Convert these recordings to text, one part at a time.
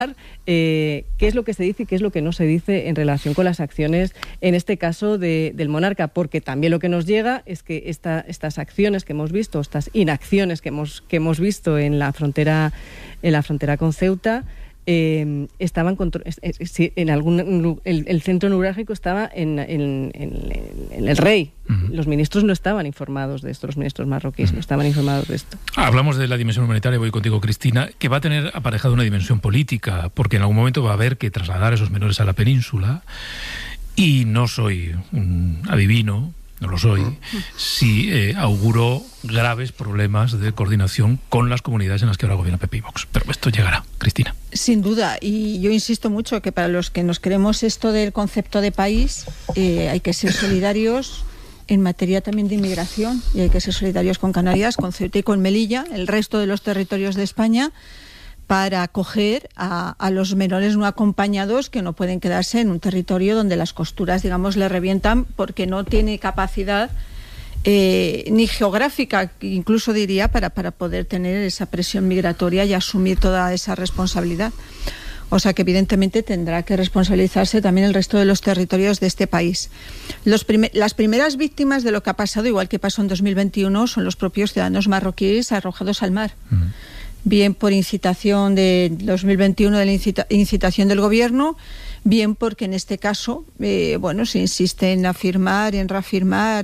qué es lo que se dice y qué es lo que no se dice en relación con las acciones, en este caso del monarca, porque también lo que nos llega es que estas acciones que hemos visto, estas inacciones que hemos visto en la frontera con Ceuta, estaban el centro neurálgico estaba en el rey. Uh-huh. Los ministros no estaban informados de esto, los ministros marroquíes uh-huh. no estaban informados de esto. Hablamos de la dimensión humanitaria, voy contigo, Cristina, que va a tener aparejada una dimensión política, porque en algún momento va a haber que trasladar a esos menores a la península, y no soy un adivino, no lo soy, si auguro graves problemas de coordinación con las comunidades en las que ahora gobierna PP y Vox. Pero esto llegará. Cristina. Sin duda, y yo insisto mucho que para los que nos creemos esto del concepto de país, hay que ser solidarios en materia también de inmigración, y hay que ser solidarios con Canarias, con Ceuta y con Melilla, el resto de los territorios de España, para acoger a los menores no acompañados que no pueden quedarse en un territorio donde las costuras, digamos, le revientan porque no tiene capacidad ni geográfica, incluso diría, para poder tener esa presión migratoria y asumir toda esa responsabilidad. O sea que evidentemente tendrá que responsabilizarse también el resto de los territorios de este país. Las primeras víctimas de lo que ha pasado, igual que pasó en 2021, son los propios ciudadanos marroquíes arrojados al mar. Bien por incitación de 2021, de la incitación del gobierno, bien porque en este caso, se insiste en afirmar, en reafirmar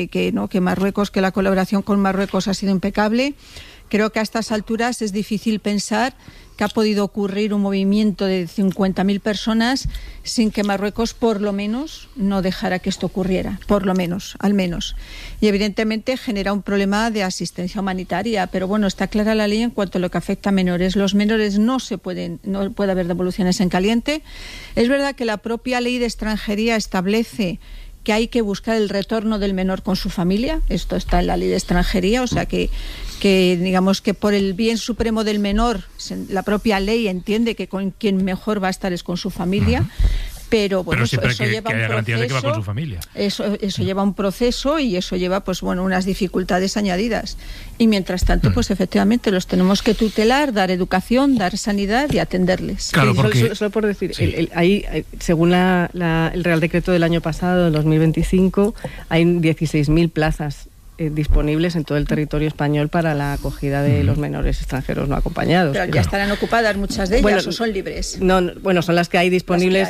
que Marruecos, que la colaboración con Marruecos ha sido impecable. Creo que a estas alturas es difícil pensar que ha podido ocurrir un movimiento de 50.000 personas sin que Marruecos, por lo menos, no dejara que esto ocurriera, por lo menos, al menos. Y evidentemente genera un problema de asistencia humanitaria, pero bueno, está clara la ley en cuanto a lo que afecta a menores. Los menores no puede haber devoluciones en caliente. Es verdad que la propia ley de extranjería establece que hay que buscar el retorno del menor con su familia. Esto está en la ley de extranjería, o sea que digamos que por el bien supremo del menor, la propia ley entiende que con quien mejor va a estar es con su familia. Pero bueno, siempre eso lleva que haya un proceso, garantía de que va con su familia. Eso lleva un proceso y eso lleva unas dificultades añadidas. Y mientras tanto, pues efectivamente los tenemos que tutelar, dar educación, dar sanidad y atenderles. Claro, porque... Solo por decir, ahí, según el Real Decreto del año pasado, del 2025, hay 16.000 plazas disponibles en todo el territorio español para la acogida de los menores extranjeros no acompañados. Pero ya estarán ocupadas muchas de ellas, o son libres. No, son las que hay disponibles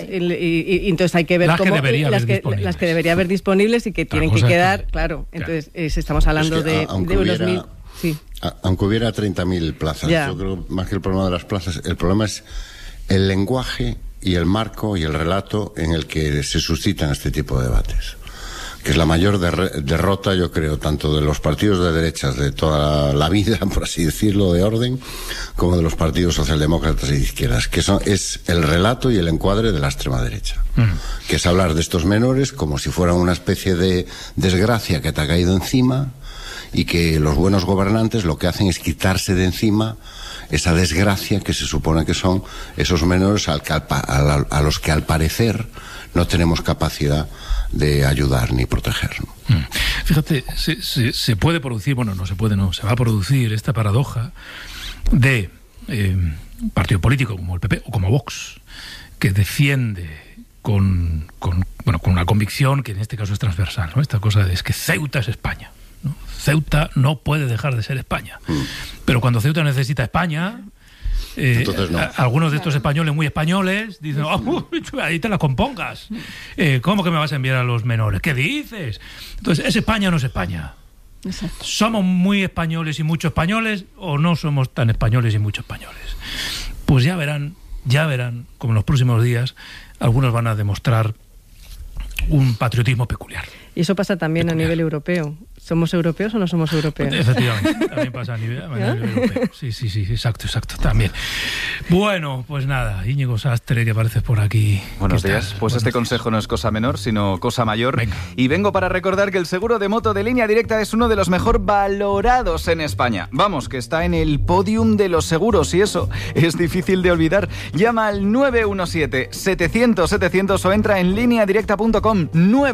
y entonces hay que ver las que debería haber disponibles y que tienen que quedar, entonces estamos hablando de unos 1.000. Sí. Aunque hubiera 30.000 plazas, yo creo más que el problema de las plazas, el problema es el lenguaje y el marco y el relato en el que se suscitan este tipo de debates, que es la mayor derrota, yo creo, tanto de los partidos de derechas de toda la vida, por así decirlo, de orden, como de los partidos socialdemócratas y de izquierdas, que es el relato y el encuadre de la extrema derecha, que es hablar de estos menores como si fueran una especie de desgracia que te ha caído encima, y que los buenos gobernantes lo que hacen es quitarse de encima esa desgracia que se supone que son esos menores a los que al parecer no tenemos capacidad de ayudar ni proteger, ¿no? Fíjate, se puede producir, se va a producir esta paradoja de un partido político como el PP o como Vox, que defiende con una convicción que en este caso es transversal, ¿no? Esta cosa de es que Ceuta es España, ¿no? Ceuta no puede dejar de ser España. Pero cuando Ceuta necesita España, entonces no. Algunos de estos españoles muy españoles dicen, ahí te la compongas. ¿Cómo que me vas a enviar a los menores? ¿Qué dices? Entonces, ¿es España o no es España? Exacto. ¿Somos muy españoles y muchos españoles o no somos tan españoles y muchos españoles? Pues ya verán, como en los próximos días, algunos van a demostrar un patriotismo peculiar. Y eso pasa también a nivel europeo. ¿Somos europeos o no somos europeos? Efectivamente, también pasa a nivel europeo. Sí, exacto, también. Bueno, pues nada, Íñigo Sastre, que apareces por aquí. Buenos días. Pues este consejo no es cosa menor, sino cosa mayor. Venga. Y vengo para recordar que el seguro de moto de Línea Directa es uno de los mejor valorados en España. Vamos, que está en el podium de los seguros, y eso es difícil de olvidar. Llama al 917-700-700 o entra en lineadirecta.com.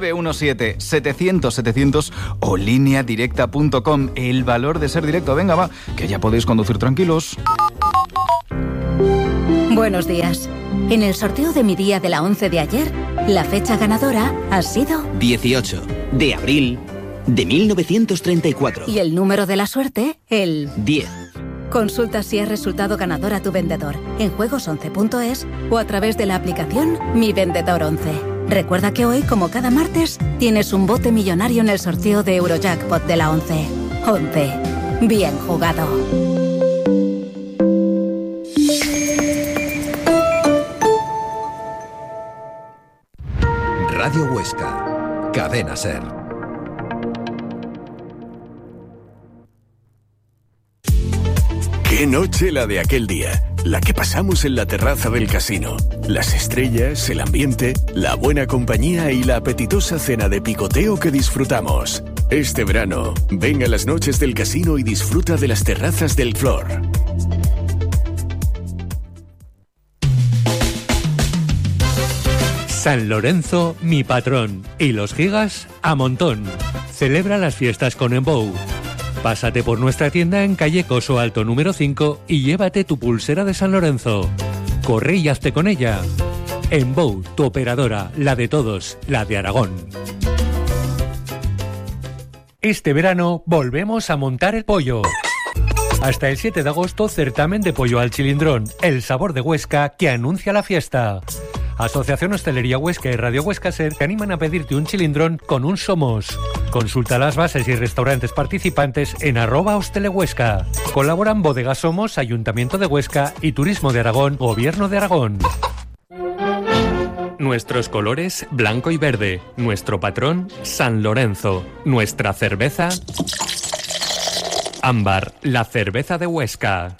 917-700-700 o lineadirecta.com. El valor de ser directo. Venga, va, que ya podéis conducir tranquilos. Buenos días. En el sorteo de mi día de la 11 de ayer, la fecha ganadora ha sido 18 de abril de 1934. Y el número de la suerte, el 10. Consulta si has resultado ganador a tu vendedor en juegos11.es o a través de la aplicación Mi Vendedor 11. Recuerda que hoy, como cada martes, tienes un bote millonario en el sorteo de Eurojackpot de la 11. 11. Bien jugado. Radio Huesca, Cadena SER. ¡Qué noche la de aquel día! La que pasamos en la terraza del casino. Las estrellas, el ambiente, la buena compañía y la apetitosa cena de picoteo que disfrutamos. Este verano, ven a las noches del casino y disfruta de las terrazas del Flor. San Lorenzo, mi patrón. Y los gigas, a montón. Celebra las fiestas con Embou. Pásate por nuestra tienda en calle Coso Alto número 5 y llévate tu pulsera de San Lorenzo. Corre y hazte con ella. Embou, tu operadora, la de todos, la de Aragón. Este verano volvemos a montar el pollo. Hasta el 7 de agosto, certamen de pollo al chilindrón, el sabor de Huesca que anuncia la fiesta. Asociación Hostelería Huesca y Radio Huesca SER te animan a pedirte un chilindrón con un Somos. Consulta las bases y restaurantes participantes en @hostelehuesca. Colaboran Bodega Somos, Ayuntamiento de Huesca y Turismo de Aragón, Gobierno de Aragón. Nuestros colores, blanco y verde. Nuestro patrón, San Lorenzo. Nuestra cerveza, Ámbar, la cerveza de Huesca.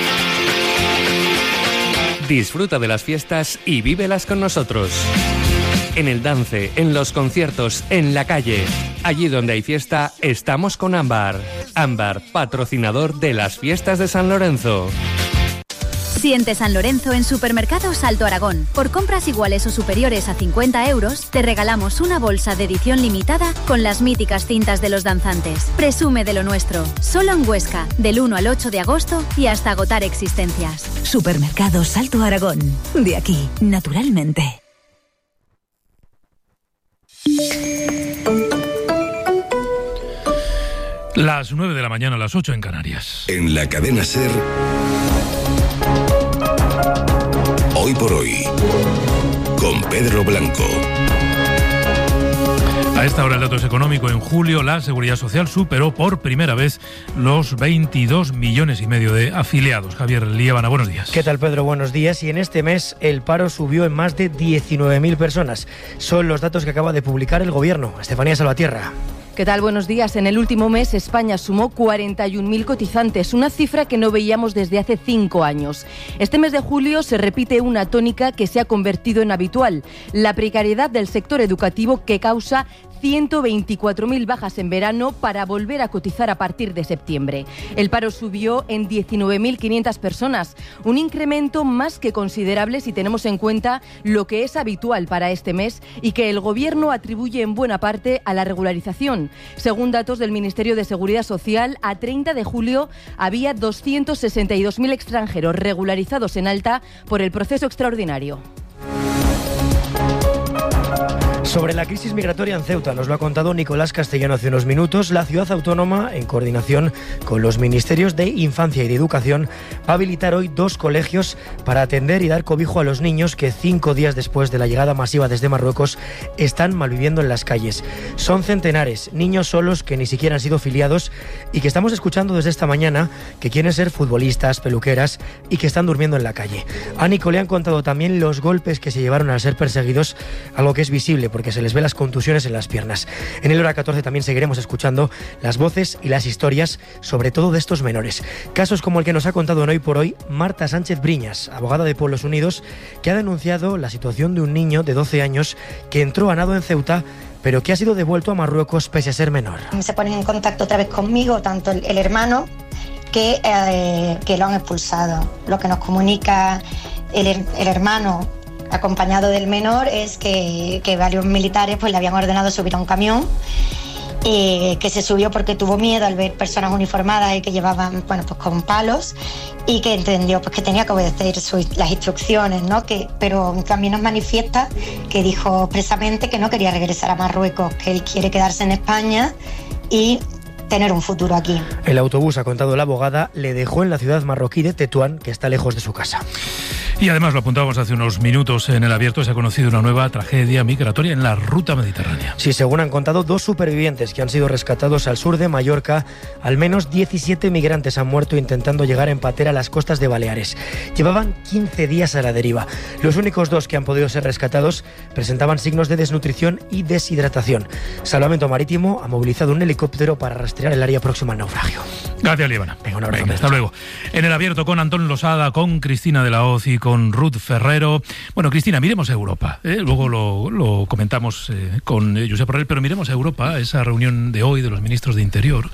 Disfruta de las fiestas y vívelas con nosotros. En el dance, en los conciertos, en la calle. Allí donde hay fiesta, estamos con Ámbar. Ámbar, patrocinador de las fiestas de San Lorenzo. Siente San Lorenzo en Supermercados Alto Aragón. Por compras iguales o superiores a 50 euros, te regalamos una bolsa de edición limitada con las míticas cintas de los danzantes. Presume de lo nuestro. Solo en Huesca, del 1 al 8 de agosto y hasta agotar existencias. Supermercados Alto Aragón. De aquí, naturalmente. Las 9 de la mañana, las 8 en Canarias. En la cadena SER, Hoy por Hoy, con Pedro Blanco. A esta hora el dato es económico. En julio la Seguridad Social superó por primera vez los 22,5 millones de afiliados. Javier Liébana, buenos días. ¿Qué tal, Pedro? Buenos días. Y en este mes el paro subió en más de 19.000 personas. Son los datos que acaba de publicar el Gobierno. Estefanía Salvatierra. ¿Qué tal? Buenos días. En el último mes España sumó 41.000 cotizantes, una cifra que no veíamos desde hace 5 años. Este mes de julio se repite una tónica que se ha convertido en habitual, la precariedad del sector educativo que causa 124.000 bajas en verano para volver a cotizar a partir de septiembre. El paro subió en 19.500 personas, un incremento más que considerable si tenemos en cuenta lo que es habitual para este mes y que el Gobierno atribuye en buena parte a la regularización. Según datos del Ministerio de Seguridad Social, a 30 de julio había 262.000 extranjeros regularizados en alta por el proceso extraordinario. Sobre la crisis migratoria en Ceuta nos lo ha contado Nicolás Castellano hace unos minutos. La ciudad autónoma, en coordinación con los ministerios de Infancia y de Educación, va a habilitar hoy 2 colegios para atender y dar cobijo a los niños que 5 días después de la llegada masiva desde Marruecos están malviviendo en las calles. Son centenares, niños solos que ni siquiera han sido filiados y que estamos escuchando desde esta mañana que quieren ser futbolistas, peluqueras y que están durmiendo en la calle. A Nico le han contado también los golpes que se llevaron al ser perseguidos, algo que es visible porque se les ve las contusiones en las piernas. En el hora 14 también seguiremos escuchando las voces y las historias, sobre todo de estos menores. Casos como el que nos ha contado en Hoy por Hoy Marta Sánchez Briñas, abogada de Pueblos Unidos, que ha denunciado la situación de un niño de 12 años que entró a nado en Ceuta, pero que ha sido devuelto a Marruecos pese a ser menor. Se ponen en contacto otra vez conmigo, tanto el hermano que lo han expulsado. Lo que nos comunica el hermano acompañado del menor es que varios militares pues le habían ordenado subir a un camión que se subió porque tuvo miedo al ver personas uniformadas y que llevaban, bueno, pues con palos, y que entendió pues que tenía que obedecer las instrucciones, ¿no? Pero también nos manifiesta que dijo expresamente que no quería regresar a Marruecos, que él quiere quedarse en España y tener un futuro aquí. El autobús, ha contado la abogada, le dejó en la ciudad marroquí de Tetuán, que está lejos de su casa. Y además, lo apuntábamos hace unos minutos, en El Abierto se ha conocido una nueva tragedia migratoria en la ruta mediterránea. Sí, según han contado 2 supervivientes que han sido rescatados al sur de Mallorca, al menos 17 migrantes han muerto intentando llegar en patera a las costas de Baleares. Llevaban 15 días a la deriva. Los únicos 2 que han podido ser rescatados presentaban signos de desnutrición y deshidratación. Salvamento Marítimo ha movilizado un helicóptero para rastrear el área próxima al naufragio. Gracias, Líbana. Venga, un abrazo. Venga, hasta luego. En El Abierto con Antón Losada, con Cristina de la Hoz y con Ruth Ferrero. Bueno, Cristina, miremos a Europa. Luego lo comentamos con Josep Borrell, pero miremos a Europa, esa reunión de hoy de los ministros de Interior,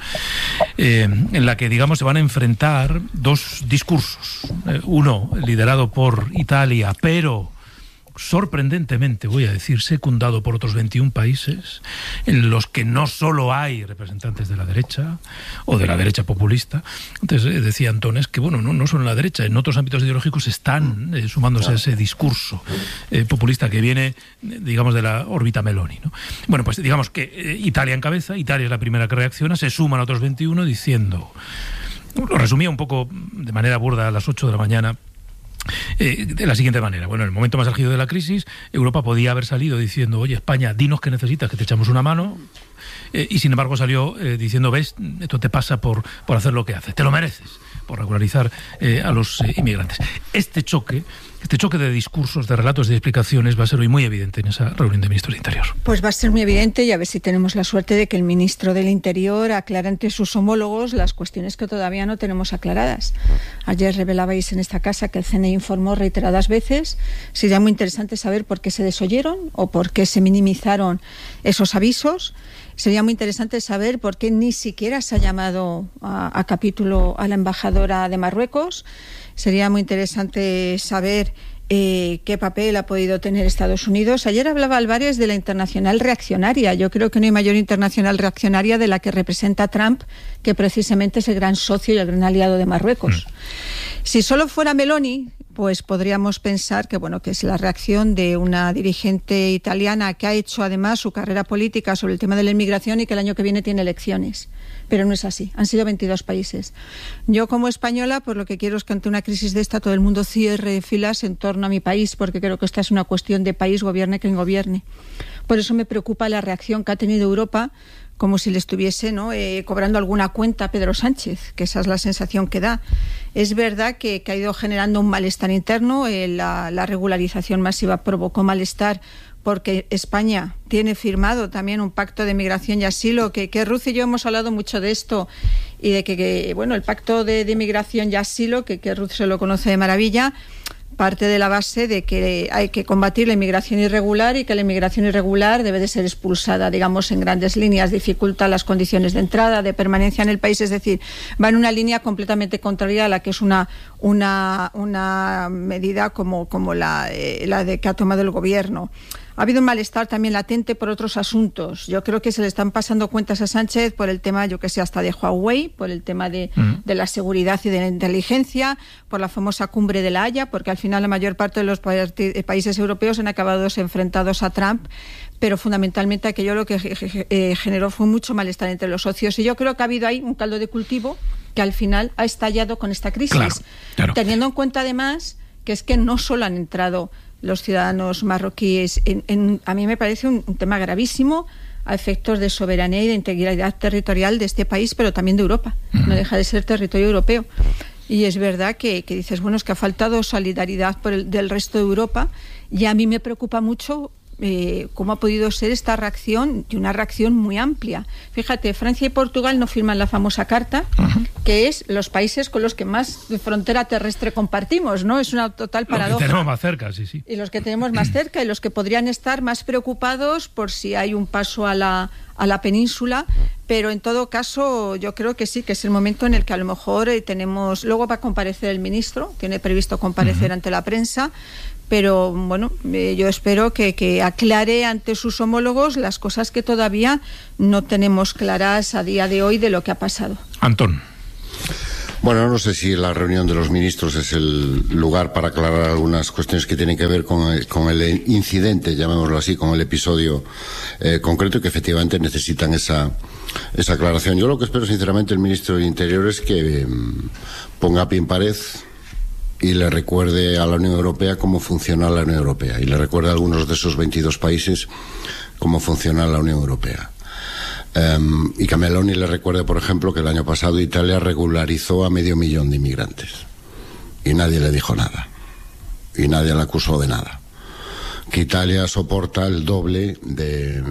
en la que, digamos, se van a enfrentar 2 discursos. Uno liderado por Italia, pero sorprendentemente, voy a decir, secundado por otros 21 países, en los que no solo hay representantes de la derecha o de la derecha populista. Entonces, decía Antón, que bueno, no solo en la derecha, en otros ámbitos ideológicos están sumándose a ese discurso populista que viene, digamos, de la órbita Meloni, ¿no? Bueno, pues digamos que Italia encabeza, Italia es la primera que reacciona, se suman a otros 21 diciendo, lo resumía un poco de manera burda a las 8 de la mañana, de la siguiente manera. Bueno, en el momento más álgido de la crisis, Europa podía haber salido diciendo, oye, España, dinos qué necesitas, que te echamos una mano, y sin embargo salió diciendo, ves, esto te pasa por hacer lo que haces, te lo mereces, por regularizar a los inmigrantes. Este choque de discursos, de relatos, de explicaciones va a ser hoy muy evidente en esa reunión de ministros de Interior. Pues va a ser muy evidente, y a ver si tenemos la suerte de que el ministro del Interior aclara ante sus homólogos las cuestiones que todavía no tenemos aclaradas. Ayer revelabais en esta casa que el CNI informó reiteradas veces. Sería muy interesante saber por qué se desoyeron o por qué se minimizaron esos avisos. Sería muy interesante saber por qué ni siquiera se ha llamado a capítulo a la embajadora de Marruecos. Sería muy interesante saber qué papel ha podido tener Estados Unidos. Ayer hablaba Álvarez de la internacional reaccionaria. Yo creo que no hay mayor internacional reaccionaria de la que representa Trump, que precisamente es el gran socio y el gran aliado de Marruecos. Si solo fuera Meloni, pues podríamos pensar que bueno, que es la reacción de una dirigente italiana que ha hecho además su carrera política sobre el tema de la inmigración y que el año que viene tiene elecciones. Pero no es así, han sido 22 países. Yo como española, pues lo que quiero es que ante una crisis de esta todo el mundo cierre filas en torno a mi país, porque creo que esta es una cuestión de país, gobierne quien gobierne. Por eso me preocupa la reacción que ha tenido Europa, como si le estuviese cobrando alguna cuenta a Pedro Sánchez, que esa es la sensación que da. Es verdad que ha ido generando un malestar interno, la regularización masiva provocó malestar porque España tiene firmado también un pacto de migración y asilo, que Ruth y yo hemos hablado mucho de esto, y de que bueno, el pacto de migración y asilo, que Ruth se lo conoce de maravilla, parte de la base de que hay que combatir la inmigración irregular y que la inmigración irregular debe de ser expulsada, digamos, en grandes líneas, dificulta las condiciones de entrada, de permanencia en el país, es decir, va en una línea completamente contraria a la que es una medida como la de que ha tomado el gobierno. Ha habido un malestar también latente por otros asuntos. Yo creo que se le están pasando cuentas a Sánchez por el tema, yo que sé, hasta de Huawei, por el tema de la seguridad y de la inteligencia, por la famosa cumbre de La Haya, porque al final la mayor parte de los países europeos han acabado enfrentados a Trump, pero fundamentalmente aquello lo que generó fue mucho malestar entre los socios. Y yo creo que ha habido ahí un caldo de cultivo que al final ha estallado con esta crisis. Claro. Teniendo en cuenta además que es que no solo han entrado los ciudadanos marroquíes, a mí me parece un tema gravísimo a efectos de soberanía y de integridad territorial de este país, pero también de Europa. No deja de ser territorio europeo. Y es verdad que dices, bueno, es que ha faltado solidaridad del resto de Europa, y a mí me preocupa mucho cómo ha podido ser esta reacción, y una reacción muy amplia. Fíjate, Francia y Portugal no firman la famosa carta, que es los países con los que más frontera terrestre compartimos, ¿no? Es una total paradoja. Los que tenemos más cerca, sí. Y los que tenemos más cerca, y los que podrían estar más preocupados por si hay un paso a la península, pero en todo caso yo creo que sí, que es el momento en el que a lo mejor luego va a comparecer el ministro, tiene previsto comparecer ante la prensa, pero bueno, yo espero que aclare ante sus homólogos las cosas que todavía no tenemos claras a día de hoy de lo que ha pasado. Antón. Bueno, no sé si la reunión de los ministros es el lugar para aclarar algunas cuestiones que tienen que ver con el incidente, llamémoslo así, con el episodio concreto, y que efectivamente necesitan esa aclaración. Yo lo que espero sinceramente el ministro del Interior es que ponga pie en pared y le recuerde a la Unión Europea cómo funciona la Unión Europea, y le recuerde a algunos de esos 22 países cómo funciona la Unión Europea. Y que a Meloni le recuerde, por ejemplo, que el año pasado Italia regularizó a 500.000 de inmigrantes y nadie le dijo nada y nadie le acusó de nada. Que Italia soporta el doble de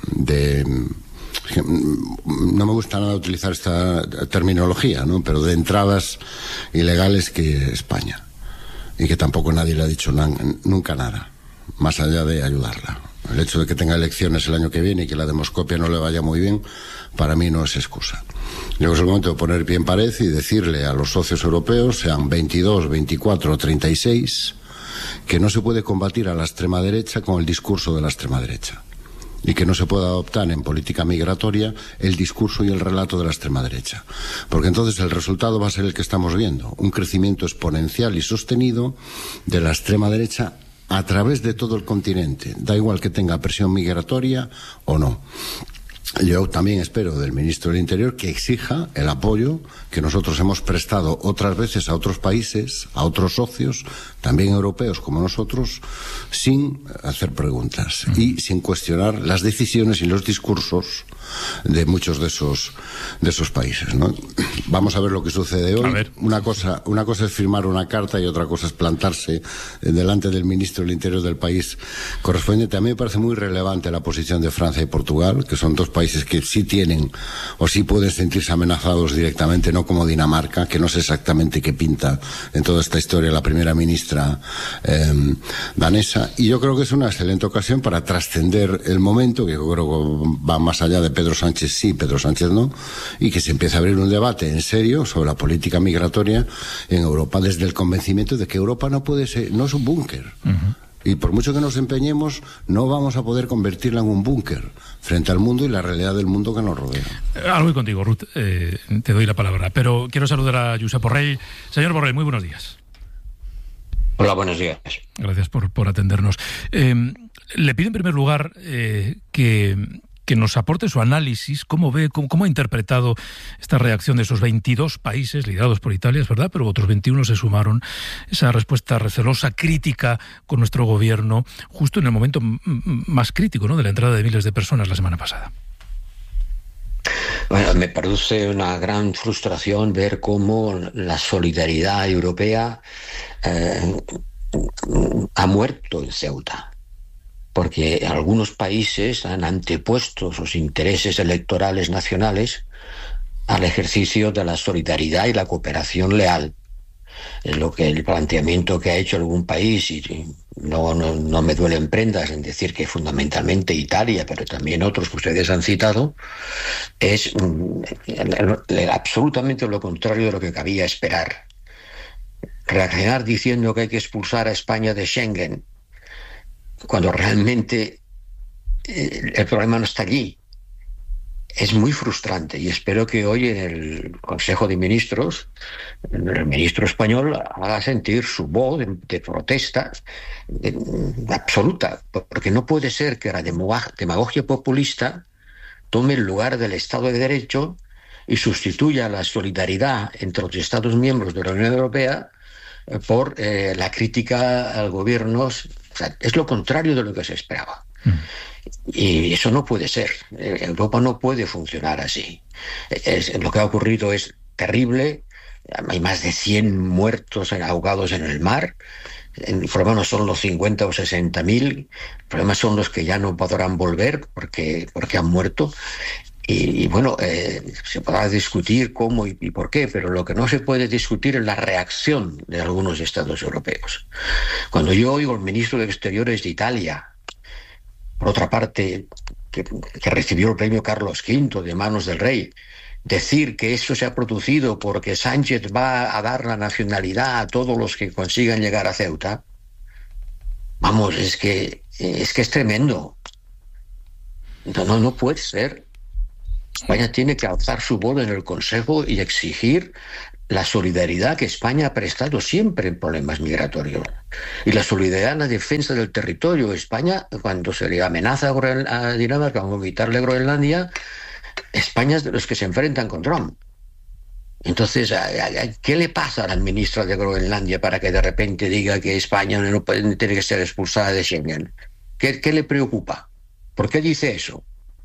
no me gusta nada utilizar esta terminología, ¿no?, pero de entradas ilegales que España, y que tampoco nadie le ha dicho nunca nada más allá de ayudarla. El hecho de que tenga elecciones el año que viene y que la demoscopia no le vaya muy bien, para mí no es excusa. Yo creo que es el momento de poner pie en pared y decirle a los socios europeos, sean 22, 24 o 36, que no se puede combatir a la extrema derecha con el discurso de la extrema derecha, y que no se puede adoptar en política migratoria el discurso y el relato de la extrema derecha, porque entonces el resultado va a ser el que estamos viendo, un crecimiento exponencial y sostenido de la extrema derecha a través de todo el continente, da igual que tenga presión migratoria o no. Yo también espero del ministro del Interior que exija el apoyo que nosotros hemos prestado otras veces a otros países, a otros socios, también europeos como nosotros, sin hacer preguntas y sin cuestionar las decisiones y los discursos de muchos de esos países, ¿no? Vamos a ver lo que sucede hoy. Una cosa es firmar una carta y otra cosa es plantarse delante del ministro del Interior del país correspondiente. A mí me parece muy relevante la posición de Francia y Portugal, que son dos países que sí tienen o sí pueden sentirse amenazados directamente, no como Dinamarca, que no sé exactamente qué pinta en toda esta historia la primera ministra danesa. Y yo creo que es una excelente ocasión para trascender el momento, que yo creo que va más allá de Pedro Sánchez sí, Pedro Sánchez no, y que se empiece a abrir un debate en serio sobre la política migratoria en Europa, desde el convencimiento de que Europa no puede ser, no es un búnker. Y por mucho que nos empeñemos, no vamos a poder convertirla en un búnker frente al mundo y la realidad del mundo que nos rodea. Ahora voy contigo, Ruth, te doy la palabra, pero quiero saludar a Josep Borrell. Señor Borrell, muy buenos días. Hola, buenos días. Gracias por atendernos. Le pido en primer lugar que nos aporte su análisis, cómo ve, cómo ha interpretado esta reacción de esos 22 países liderados por Italia, es verdad, pero otros 21 se sumaron, esa respuesta recelosa, crítica con nuestro gobierno, justo en el momento más crítico, ¿no?, de la entrada de miles de personas la semana pasada. Bueno, me produce una gran frustración ver cómo la solidaridad europea ha muerto en Ceuta, porque algunos países han antepuesto sus intereses electorales nacionales al ejercicio de la solidaridad y la cooperación leal. Es lo que el planteamiento que ha hecho algún país, y no me duelen prendas en decir que fundamentalmente Italia, pero también otros que ustedes han citado, es absolutamente lo contrario de lo que cabía esperar. Reaccionar diciendo que hay que expulsar a España de Schengen, cuando realmente el problema no está allí, es muy frustrante, y espero que hoy en el Consejo de Ministros el ministro español haga sentir su voz de protesta absoluta, porque no puede ser que la demagogia populista tome el lugar del Estado de Derecho y sustituya la solidaridad entre los Estados miembros de la Unión Europea por la crítica al gobierno. O sea, es lo contrario de lo que se esperaba. Y eso no puede ser. Europa no puede funcionar así. Lo que ha ocurrido es terrible. Hay más de 100 muertos ahogados en el mar. El problema no son los 50 o 60.000. El problema son los que ya no podrán volver porque han muerto. Y bueno, se podrá discutir cómo y por qué, pero lo que no se puede discutir es la reacción de algunos estados europeos. Cuando yo oigo al ministro de Exteriores de Italia, por otra parte, que recibió el premio Carlos V de manos del rey, decir que eso se ha producido porque Sánchez va a dar la nacionalidad a todos los que consigan llegar a Ceuta, Vamos, es que es tremendo. No puede ser. España tiene que alzar su voz en el Consejo y exigir la solidaridad que España ha prestado siempre en problemas migratorios. Y la solidaridad en la defensa del territorio. España, cuando se le amenaza a Dinamarca con quitarle Groenlandia, España es de los que se enfrentan con Trump. Entonces, ¿qué le pasa a la ministra de Groenlandia para que de repente diga que España no tiene que ser expulsada de Schengen? ¿Qué le preocupa? ¿Por qué dice eso?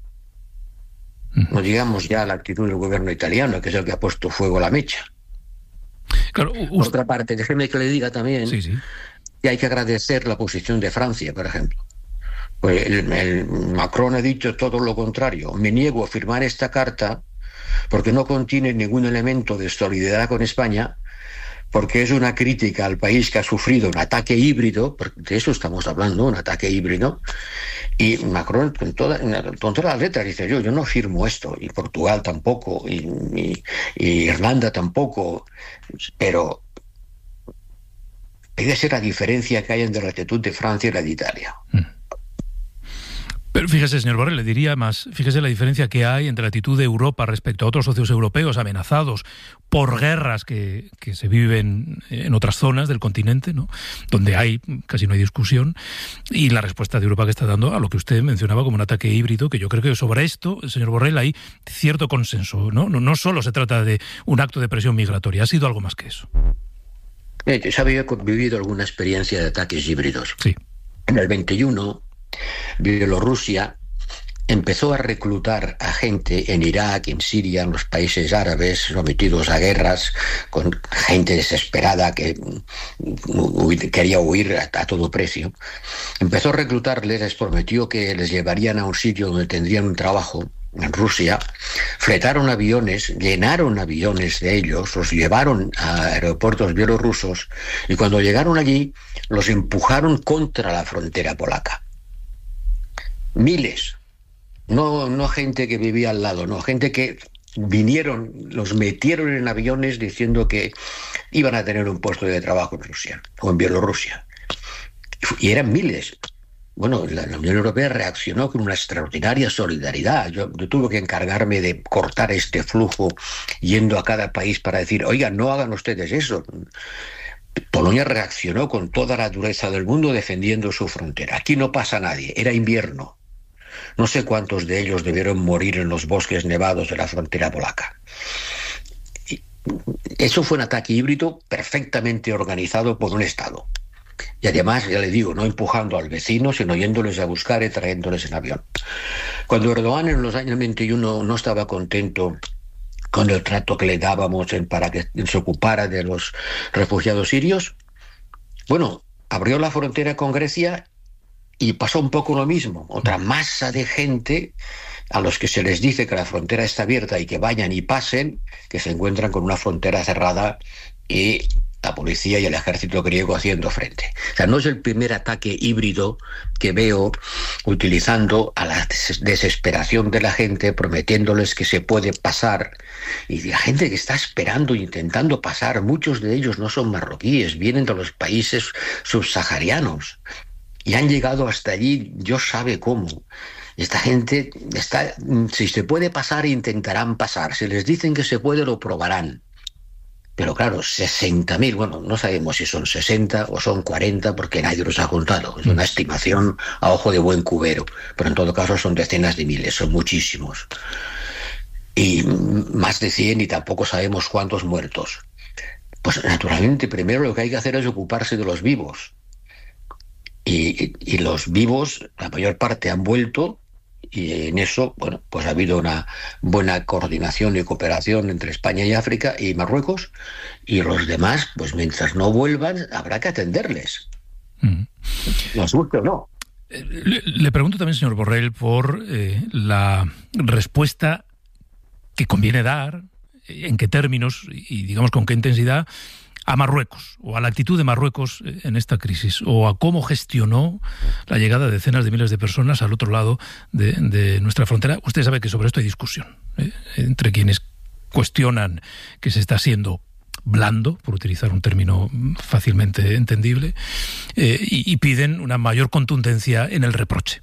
No digamos ya la actitud del gobierno italiano, que es el que ha puesto fuego a la mecha. Claro, Por otra parte, déjeme que le diga también que hay que agradecer la posición de Francia, por ejemplo. Pues el Macron ha dicho todo lo contrario. Me niego a firmar esta carta porque no contiene ningún elemento de solidaridad con España, porque es una crítica al país que ha sufrido un ataque híbrido, de eso estamos hablando, un ataque híbrido, y Macron con todas las letras dice yo no firmo esto, y Portugal tampoco, y Irlanda tampoco, pero hay que ser la diferencia que hay entre la actitud de Francia y la de Italia. Pero fíjese, señor Borrell, le diría más, fíjese la diferencia que hay entre la actitud de Europa respecto a otros socios europeos amenazados por guerras que se viven en otras zonas del continente, ¿no?, donde casi no hay discusión, y la respuesta de Europa que está dando a lo que usted mencionaba como un ataque híbrido, que yo creo que sobre esto, señor Borrell, hay cierto consenso, ¿no? No solo se trata de un acto de presión migratoria, ha sido algo más que eso. Yo había vivido alguna experiencia de ataques híbridos. Sí. En el 21... Bielorrusia empezó a reclutar a gente en Irak, en Siria, en los países árabes sometidos a guerras, con gente desesperada que quería huir a todo precio. Empezó a reclutarles, les prometió que les llevarían a un sitio donde tendrían un trabajo en Rusia, fletaron aviones, llenaron aviones de ellos, los llevaron a aeropuertos bielorrusos y cuando llegaron allí los empujaron contra la frontera polaca. Miles, no gente que vivía al lado, no, gente que vinieron, los metieron en aviones diciendo que iban a tener un puesto de trabajo en Rusia o en Bielorrusia. Y eran miles. Bueno, la Unión Europea reaccionó con una extraordinaria solidaridad. Yo tuve que encargarme de cortar este flujo yendo a cada país para decir, oigan, no hagan ustedes eso. Polonia reaccionó con toda la dureza del mundo defendiendo su frontera. Aquí no pasa nadie, era invierno. No sé cuántos de ellos debieron morir en los bosques nevados de la frontera polaca. Eso fue un ataque híbrido perfectamente organizado por un Estado. Y además, ya le digo, no empujando al vecino, sino yéndoles a buscar y trayéndoles en avión. Cuando Erdogan en los años 21 no estaba contento con el trato que le dábamos para que se ocupara de los refugiados sirios, bueno, abrió la frontera con Grecia y pasó un poco lo mismo. Otra masa de gente a los que se les dice que la frontera está abierta y que vayan y pasen, que se encuentran con una frontera cerrada y la policía y el ejército griego haciendo frente. O sea, no es el primer ataque híbrido que veo utilizando a la desesperación de la gente, prometiéndoles que se puede pasar. Y la gente que está esperando, intentando pasar, muchos de ellos no son marroquíes, vienen de los países subsaharianos. Y han llegado hasta allí, Dios sabe cómo. Esta gente si se puede pasar, intentarán pasar. Si les dicen que se puede, lo probarán. Pero claro, 60.000, bueno, no sabemos si son 60 o son 40 porque nadie los ha contado. Es una estimación a ojo de buen cubero, pero en todo caso son decenas de miles, son muchísimos. Y más de 100 y tampoco sabemos cuántos muertos. Pues naturalmente primero lo que hay que hacer es ocuparse de los vivos. Y los vivos, la mayor parte han vuelto, y en eso, bueno, pues ha habido una buena coordinación y cooperación entre España y África y Marruecos, y los demás, pues mientras no vuelvan, habrá que atenderles. ¿Nos gusta o no? Le pregunto también, señor Borrell, por la respuesta que conviene dar, en qué términos y digamos con qué intensidad, a Marruecos, o a la actitud de Marruecos en esta crisis, o a cómo gestionó la llegada de decenas de miles de personas al otro lado de nuestra frontera. Usted sabe que sobre esto hay discusión entre quienes cuestionan que se está siendo blando, por utilizar un término fácilmente entendible, y piden una mayor contundencia en el reproche.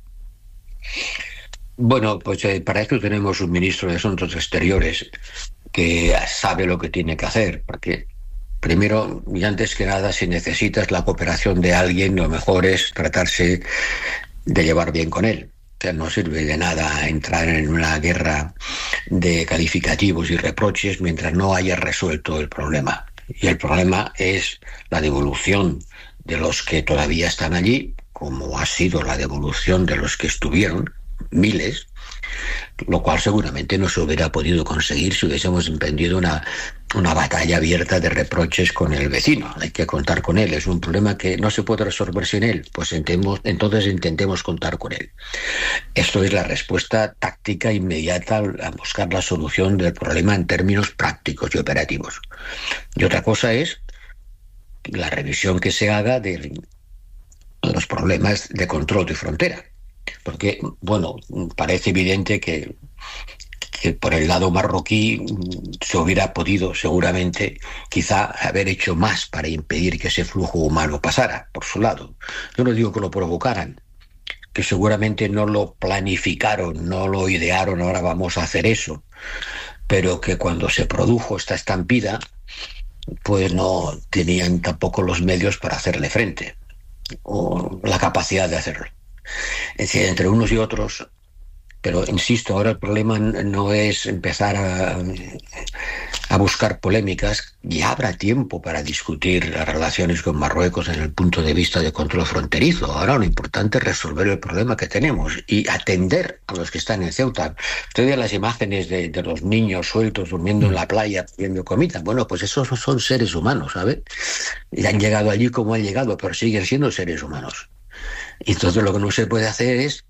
Bueno, pues para esto tenemos un ministro de Asuntos Exteriores que sabe lo que tiene que hacer, porque primero y antes que nada, si necesitas la cooperación de alguien, lo mejor es tratarse de llevar bien con él. O sea, no sirve de nada entrar en una guerra de calificativos y reproches mientras no haya resuelto el problema. Y el problema es la devolución de los que todavía están allí, como ha sido la devolución de los que estuvieron, miles, lo cual seguramente no se hubiera podido conseguir si hubiésemos emprendido una batalla abierta de reproches con el vecino. Hay que contar con él, es un problema que no se puede resolver sin él, pues entonces intentemos contar con él. Esto es la respuesta táctica inmediata a buscar la solución del problema en términos prácticos y operativos. Y otra cosa es la revisión que se haga de los problemas de control de frontera. Porque, bueno, parece evidente que por el lado marroquí se hubiera podido seguramente quizá haber hecho más para impedir que ese flujo humano pasara por su lado. Yo no digo que lo provocaran, que seguramente no lo planificaron, no lo idearon, ahora vamos a hacer eso, pero que cuando se produjo esta estampida, pues no tenían tampoco los medios para hacerle frente, o la capacidad de hacerlo. Es decir, entre unos y otros, pero insisto, ahora el problema no es empezar a buscar polémicas, y habrá tiempo para discutir las relaciones con Marruecos en el punto de vista de control fronterizo. Ahora lo importante es resolver el problema que tenemos y atender a los que están en Ceuta. Usted ve las imágenes de los niños sueltos durmiendo en la playa pidiendo comida. Bueno, pues esos son seres humanos, ¿sabe? Y han llegado allí como han llegado, pero siguen siendo seres humanos. Y entonces lo que no se puede hacer es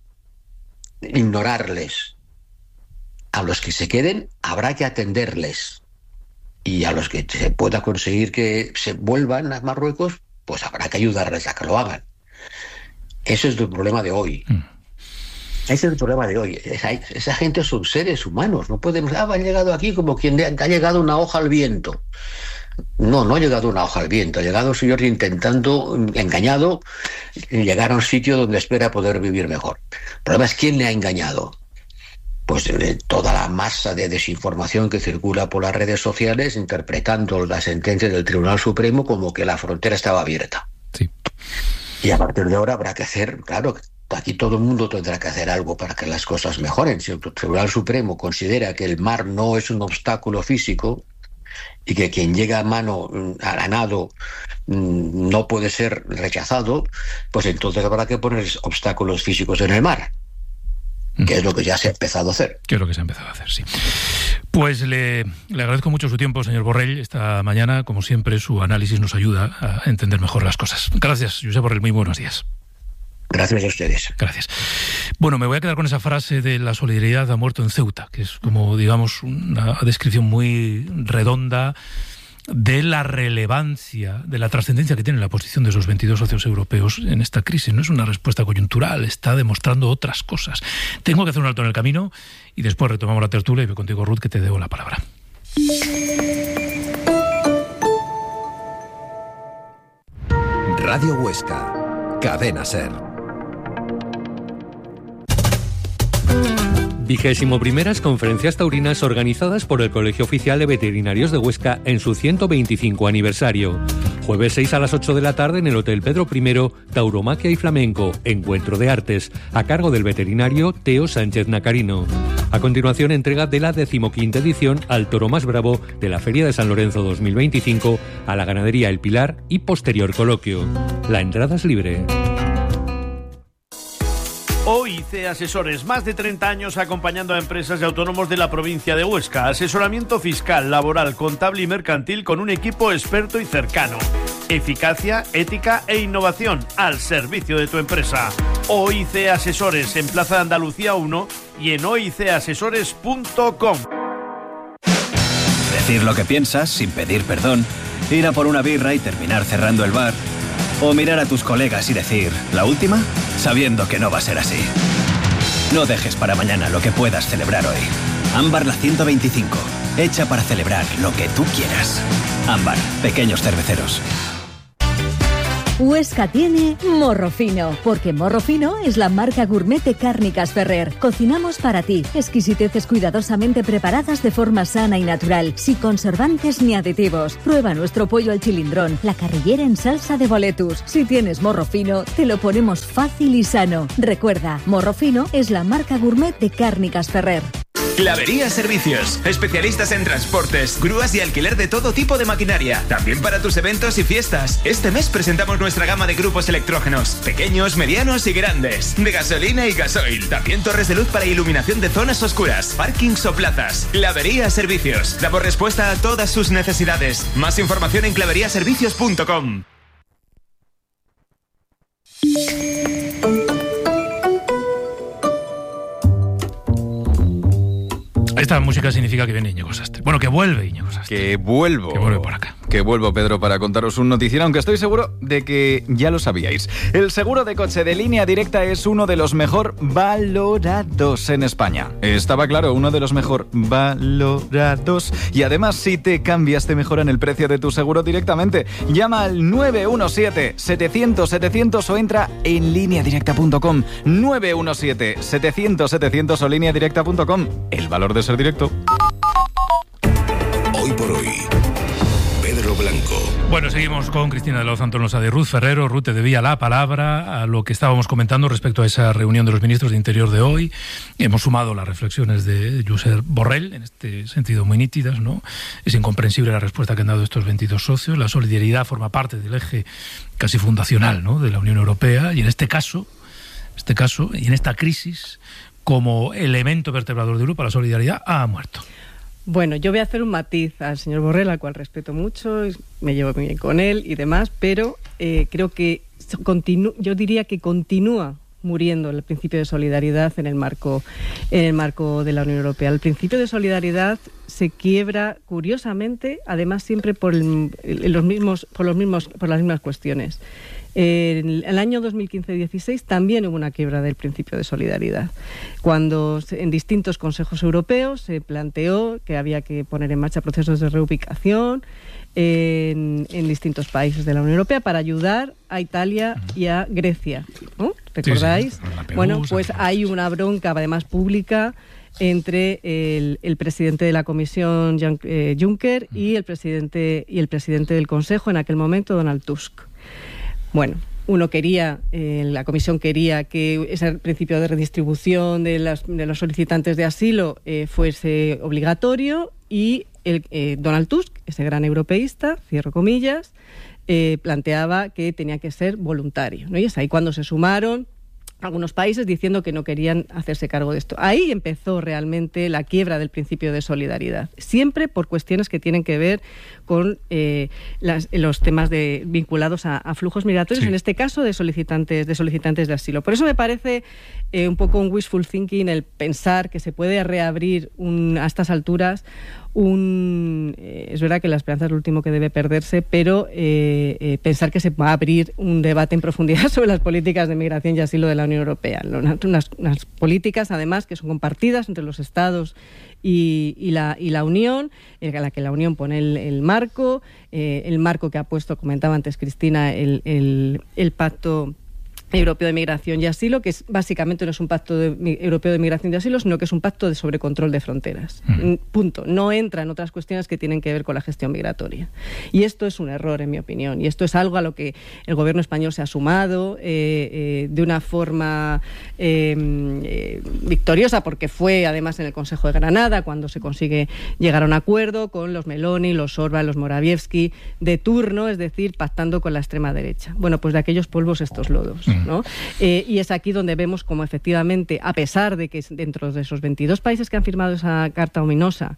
ignorarles. A los que se queden habrá que atenderles, y a los que se pueda conseguir que se vuelvan a Marruecos, pues habrá que ayudarles a que lo hagan. Ese es el problema de hoy. Ese es el problema de hoy. Esa gente son seres humanos. No podemos... han llegado aquí como quien ha llegado una hoja al viento. No ha llegado una hoja al viento, ha llegado un señor intentando, engañado, llegar a un sitio donde espera poder vivir mejor. El problema es quién le ha engañado. Pues toda la masa de desinformación que circula por las redes sociales, interpretando la sentencia del Tribunal Supremo como que la frontera estaba abierta. Sí. Y a partir de ahora habrá que hacer, claro, aquí todo el mundo tendrá que hacer algo para que las cosas mejoren. Si el Tribunal Supremo considera que el mar no es un obstáculo físico, y que quien llega a nado no puede ser rechazado, pues entonces habrá que poner obstáculos físicos en el mar, que es lo que ya se ha empezado a hacer. Que es lo que se ha empezado a hacer, sí. Pues le agradezco mucho su tiempo, señor Borrell. Esta mañana, como siempre, su análisis nos ayuda a entender mejor las cosas. Gracias, Josep Borrell, muy buenos días. Gracias a ustedes. Gracias. Bueno, me voy a quedar con esa frase de la solidaridad ha muerto en Ceuta, que es como, digamos, una descripción muy redonda de la relevancia, de la trascendencia que tiene la posición de esos 22 socios europeos en esta crisis. No es una respuesta coyuntural, está demostrando otras cosas. Tengo que hacer un alto en el camino y después retomamos la tertulia y voy contigo, Ruth, que te debo la palabra. Radio Huesca, Cadena SER. 21ª Conferencias Taurinas organizadas por el Colegio Oficial de Veterinarios de Huesca en su 125 aniversario. Jueves 6 a las 8 de la tarde en el Hotel Pedro I, Tauromaquia y Flamenco, Encuentro de Artes, a cargo del veterinario Teo Sánchez Nacarino. A continuación, entrega de la 15ª edición al toro más bravo de la Feria de San Lorenzo 2025 a la ganadería El Pilar y posterior coloquio. La entrada es libre. OIC Asesores, más de 30 años acompañando a empresas y autónomos de la provincia de Huesca. Asesoramiento fiscal, laboral, contable y mercantil con un equipo experto y cercano. Eficacia, ética e innovación al servicio de tu empresa. OIC Asesores en Plaza de Andalucía 1 y en oicasesores.com. Decir lo que piensas sin pedir perdón, ir a por una birra y terminar cerrando el bar, o mirar a tus colegas y decir, ¿la última?, sabiendo que no va a ser así. No dejes para mañana lo que puedas celebrar hoy. Ámbar La 125. hecha para celebrar lo que tú quieras. Ámbar, pequeños cerveceros. Huesca tiene Morro Fino, porque Morro Fino es la marca gourmet de Cárnicas Ferrer. Cocinamos para ti, exquisiteces cuidadosamente preparadas de forma sana y natural, sin conservantes ni aditivos. Prueba nuestro pollo al chilindrón, la carrillera en salsa de boletus. Si tienes Morro Fino, te lo ponemos fácil y sano. Recuerda, Morro Fino es la marca gourmet de Cárnicas Ferrer. Clavería Servicios, especialistas en transportes, grúas y alquiler de todo tipo de maquinaria, también para tus eventos y fiestas. Este mes presentamos nuestra gama de grupos electrógenos, pequeños, medianos y grandes, de gasolina y gasoil, también torres de luz para iluminación de zonas oscuras, parkings o plazas. Clavería Servicios, damos respuesta a todas sus necesidades. Más información en claveriaservicios.com. Esta música significa que viene Íñigo Sastre. Bueno, que vuelve Íñigo Sastre. Que vuelvo. Que vuelve por acá. Que vuelvo, Pedro, para contaros un noticiero, aunque estoy seguro de que ya lo sabíais. El seguro de coche de Línea Directa es uno de los mejor valorados en España. Estaba claro, uno de los mejor valorados. Y además, si te cambias, te mejoran el precio de tu seguro directamente. Llama al 917-700-700 o entra en lineadirecta.com. 917-700-700 o lineadirecta.com. El valor de ser directo. Hoy por hoy, Pedro Blanco. Bueno, seguimos con Cristina de los Santos de Ruth Ferrero. Ruth, te debía la palabra a lo que estábamos comentando respecto a esa reunión de los ministros de Interior de hoy. Hemos sumado las reflexiones de Josep Borrell, en este sentido muy nítidas, ¿no? Es incomprensible la respuesta que han dado estos 22 socios. La solidaridad forma parte del eje casi fundacional, ¿no?, de la Unión Europea, y en este caso y en esta crisis, como elemento vertebrador de Europa, la solidaridad ha muerto. Bueno, yo voy a hacer un matiz al señor Borrell, al cual respeto mucho, me llevo muy bien con él y demás, pero creo que yo diría que continúa muriendo el principio de solidaridad en el marco de la Unión Europea. El principio de solidaridad se quiebra curiosamente, además siempre por las mismas cuestiones. En el año 2015-16 también hubo una quiebra del principio de solidaridad, cuando en distintos consejos europeos se planteó que había que poner en marcha procesos de reubicación en distintos países de la Unión Europea para ayudar a Italia y a Grecia, ¿no? ¿Recordáis? Sí. Bueno, pues hay una bronca, además pública, entre el presidente de la Comisión, Juncker, y el presidente del Consejo en aquel momento, Donald Tusk. Bueno, la Comisión quería que ese principio de redistribución de los solicitantes de asilo fuese obligatorio, y Donald Tusk, ese gran europeísta, cierro comillas, planteaba que tenía que ser voluntario, ¿no? Y es ahí cuando se sumaron algunos países diciendo que no querían hacerse cargo de esto. Ahí empezó realmente la quiebra del principio de solidaridad, siempre por cuestiones que tienen que ver con los temas vinculados a flujos migratorios, sí. En este caso de solicitantes de asilo. Por eso me parece un poco un wishful thinking el pensar que se puede reabrir a estas alturas es verdad que la esperanza es lo último que debe perderse, pero pensar que se va a abrir un debate en profundidad sobre las políticas de migración y asilo de la Unión Europea. Unas políticas, además, que son compartidas entre los Estados y la Unión, en la que la Unión pone el marco que ha puesto, comentaba antes Cristina, el Pacto Europeo de Migración y Asilo, que básicamente no es un pacto europeo de migración y asilo, sino que es un pacto sobre control de fronteras. Punto. No entra en otras cuestiones que tienen que ver con la gestión migratoria. Y esto es un error, en mi opinión. Y esto es algo a lo que el gobierno español se ha sumado de una forma victoriosa, porque fue además en el Consejo de Granada cuando se consigue llegar a un acuerdo con los Meloni, los Orbán, los Morawiecki de turno, es decir, pactando con la extrema derecha. Bueno, pues de aquellos polvos estos lodos, ¿no? Y es aquí donde vemos como efectivamente, a pesar de que dentro de esos 22 países que han firmado esa carta ominosa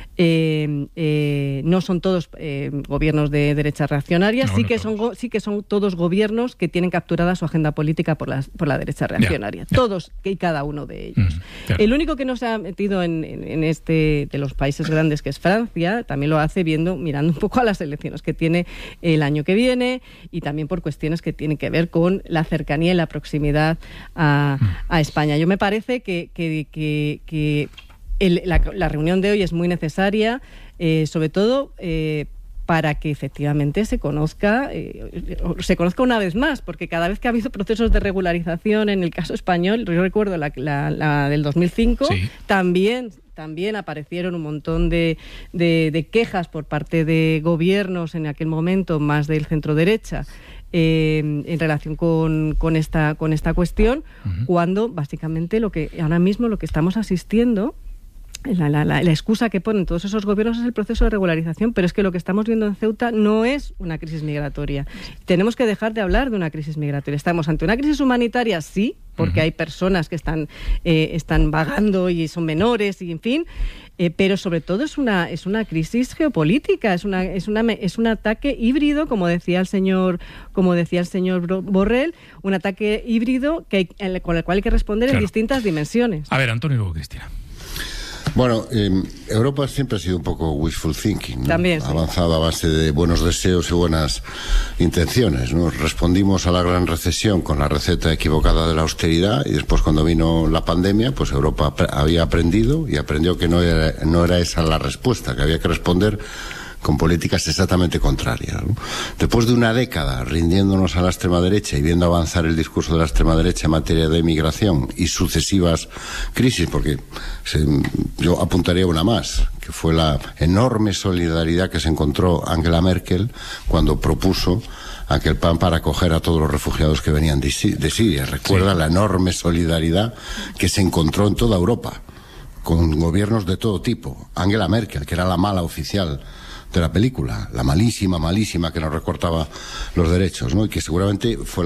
no son todos gobiernos de derecha reaccionaria, sí que son todos gobiernos que tienen capturada su agenda política por la derecha reaccionaria. Todos y cada uno de ellos. El único que no se ha metido en este de los países grandes, que es Francia, también lo hace mirando un poco a las elecciones que tiene el año que viene, y también por cuestiones que tienen que ver con la cercanía y la proximidad a España. Yo me parece que la reunión de hoy es muy necesaria, sobre todo para que efectivamente se conozca una vez más, porque cada vez que ha habido procesos de regularización, en el caso español, yo recuerdo la del 2005, sí. También aparecieron un montón de quejas por parte de gobiernos en aquel momento, más del centro-derecha, en relación con esta cuestión, cuando básicamente ahora mismo lo que estamos asistiendo, la excusa que ponen todos esos gobiernos es el proceso de regularización, pero es que lo que estamos viendo en Ceuta no es una crisis migratoria. Tenemos que dejar de hablar de una crisis migratoria. Estamos ante una crisis humanitaria, sí, porque hay personas que están vagando y son menores, y en fin, pero sobre todo es una crisis geopolítica, es un ataque híbrido, como decía el señor Borrell, un ataque híbrido con el cual hay que responder en distintas dimensiones. A ver, Antonio, luego Cristina. Bueno, Europa siempre ha sido un poco wishful thinking, ¿no? También, sí. Ha avanzado a base de buenos deseos y buenas intenciones, ¿no? Respondimos a la gran recesión con la receta equivocada de la austeridad, y después, cuando vino la pandemia, pues Europa había aprendido que no era esa la respuesta, que había que responder con políticas exactamente contrarias, ¿no? Después de una década rindiéndonos a la extrema derecha y viendo avanzar el discurso de la extrema derecha en materia de migración y sucesivas crisis, porque yo apuntaría una más, que fue la enorme solidaridad que se encontró Angela Merkel cuando propuso aquel plan para acoger a todos los refugiados que venían de Siria. Recuerda la enorme solidaridad que se encontró en toda Europa, con gobiernos de todo tipo. Angela Merkel, que era la mala oficial de la película, la malísima que nos recortaba los derechos, ¿no? Y que seguramente fue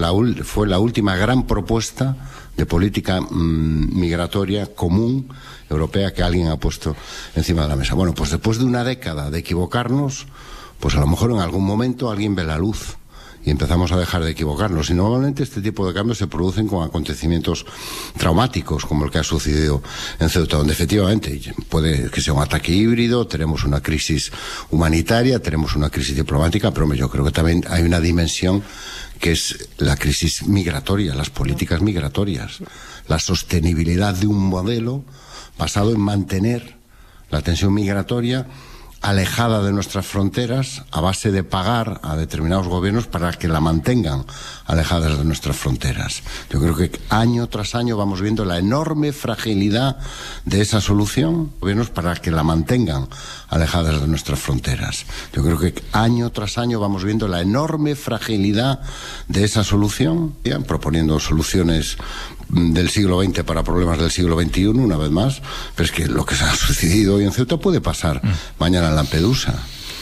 la última gran propuesta de política migratoria común europea que alguien ha puesto encima de la mesa. Bueno, pues después de una década de equivocarnos, pues a lo mejor en algún momento alguien ve la luz y empezamos a dejar de equivocarnos. Y normalmente este tipo de cambios se producen con acontecimientos traumáticos, como el que ha sucedido en Ceuta, donde efectivamente puede que sea un ataque híbrido, tenemos una crisis humanitaria, tenemos una crisis diplomática, pero yo creo que también hay una dimensión que es la crisis migratoria, las políticas migratorias, la sostenibilidad de un modelo basado en mantener la tensión migratoria alejada de nuestras fronteras a base de pagar a determinados gobiernos para que la mantengan alejadas de nuestras fronteras. Yo creo que año tras año vamos viendo la enorme fragilidad de esa solución, gobiernos para que la mantengan alejadas de nuestras fronteras. Yo creo que año tras año vamos viendo la enorme fragilidad de esa solución, proponiendo soluciones del siglo XX para problemas del siglo XXI, una vez más, pero es que lo que se ha sucedido hoy en Ceuta puede pasar mañana en Lampedusa,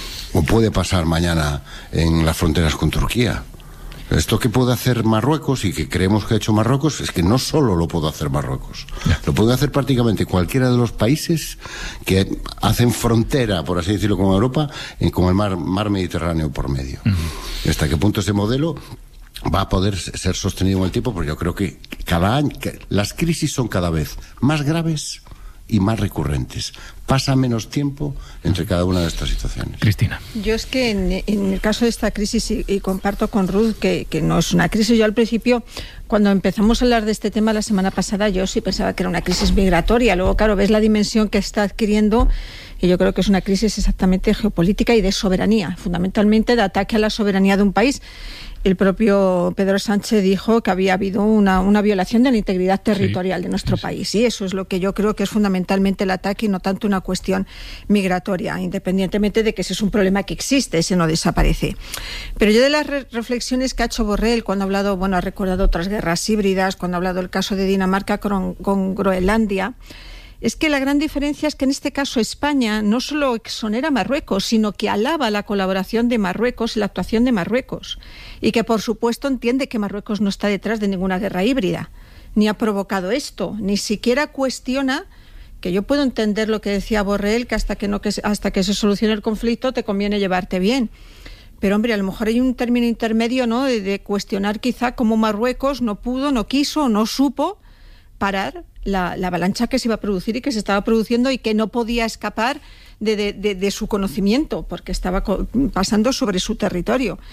o puede pasar mañana en las fronteras con Turquía. Esto que puede hacer Marruecos y que creemos que ha hecho Marruecos es que no solo lo puede hacer Marruecos, lo puede hacer prácticamente cualquiera de los países que hacen frontera, por así decirlo, con Europa, con el mar Mediterráneo por medio. ¿Hasta qué punto ese modelo va a poder ser sostenido en el tiempo? Porque yo creo que cada año las crisis son cada vez más graves y más recurrentes. Pasa menos tiempo entre cada una de estas situaciones. Cristina. Yo es que en el caso de esta crisis, y comparto con Ruth que no es una crisis, yo al principio, cuando empezamos a hablar de este tema la semana pasada, yo sí pensaba que era una crisis migratoria. Luego, claro, ves la dimensión que está adquiriendo, y yo creo que es una crisis exactamente geopolítica y de soberanía, fundamentalmente de ataque a la soberanía de un país. El propio Pedro Sánchez dijo que había habido una violación de la integridad territorial de nuestro país, y eso es lo que yo creo que es fundamentalmente el ataque y no tanto una cuestión migratoria, independientemente de que ese es un problema que existe, ese no desaparece. Pero yo de las reflexiones que ha hecho Borrell cuando ha hablado, ha recordado otras guerras híbridas, cuando ha hablado del caso de Dinamarca con Groenlandia, es que la gran diferencia es que en este caso España no solo exonera a Marruecos, sino que alaba la colaboración de Marruecos y la actuación de Marruecos, y que por supuesto entiende que Marruecos no está detrás de ninguna guerra híbrida, ni ha provocado esto, ni siquiera cuestiona, que yo puedo entender lo que decía Borrell, que hasta que se solucione el conflicto te conviene llevarte bien. Pero, hombre, a lo mejor hay un término intermedio, ¿no?, de cuestionar quizá cómo Marruecos no pudo, no quiso, no supo parar la avalancha que se iba a producir y que se estaba produciendo y que no podía escapar de su conocimiento porque estaba pasando sobre su territorio.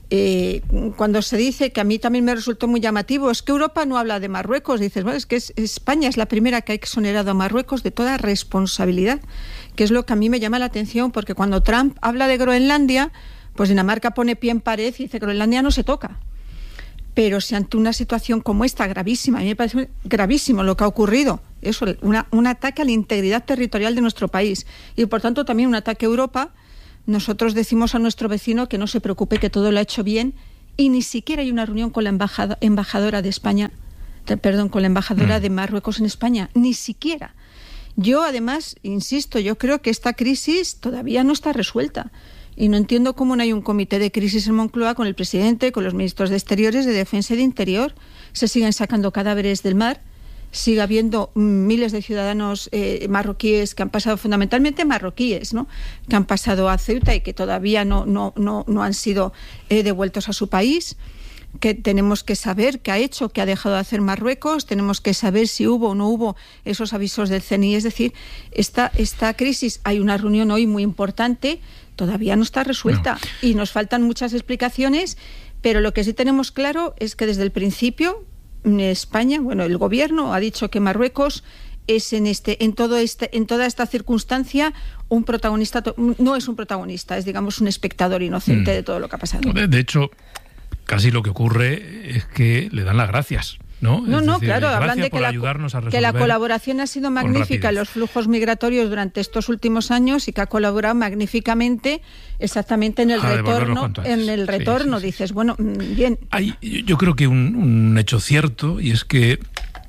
cuando se dice, que a mí también me resultó muy llamativo, es que Europa no habla de Marruecos, dices, bueno, es que España es la primera que ha exonerado a Marruecos de toda responsabilidad, que es lo que a mí me llama la atención, porque cuando Trump habla de Groenlandia, pues Dinamarca pone pie en pared y dice, Groenlandia no se toca. Pero si ante una situación como esta, gravísima, a mí me parece gravísimo lo que ha ocurrido, eso, un ataque a la integridad territorial de nuestro país, y por tanto también un ataque a Europa, nosotros decimos a nuestro vecino que no se preocupe, que todo lo ha hecho bien, y ni siquiera hay una reunión con la embajadora de España, con la embajadora de Marruecos en España, ni siquiera. Yo, además, insisto, yo creo que esta crisis todavía no está resuelta. Y no entiendo cómo no hay un comité de crisis en Moncloa con el presidente, con los ministros de Exteriores, de Defensa y de Interior. Se siguen sacando cadáveres del mar. Sigue habiendo miles de ciudadanos marroquíes que han pasado, fundamentalmente marroquíes, ¿no?, que han pasado a Ceuta y que todavía no han sido devueltos a su país. Que tenemos que saber qué ha hecho, qué ha dejado de hacer Marruecos, tenemos que saber si hubo o no hubo esos avisos del CNI. Es decir, esta crisis, hay una reunión hoy muy importante, todavía no está resuelta y nos faltan muchas explicaciones, pero lo que sí tenemos claro es que desde el principio España, el gobierno ha dicho que Marruecos es en toda esta circunstancia un protagonista, no es un protagonista, es, digamos, un espectador inocente de todo lo que ha pasado. De hecho, casi lo que ocurre es que le dan las gracias, ¿no? Claro, hablan de que la colaboración ha sido magnífica en los flujos migratorios durante estos últimos años y que ha colaborado magníficamente exactamente en el retorno. Dices, bueno, bien. Yo creo que un hecho cierto, y es que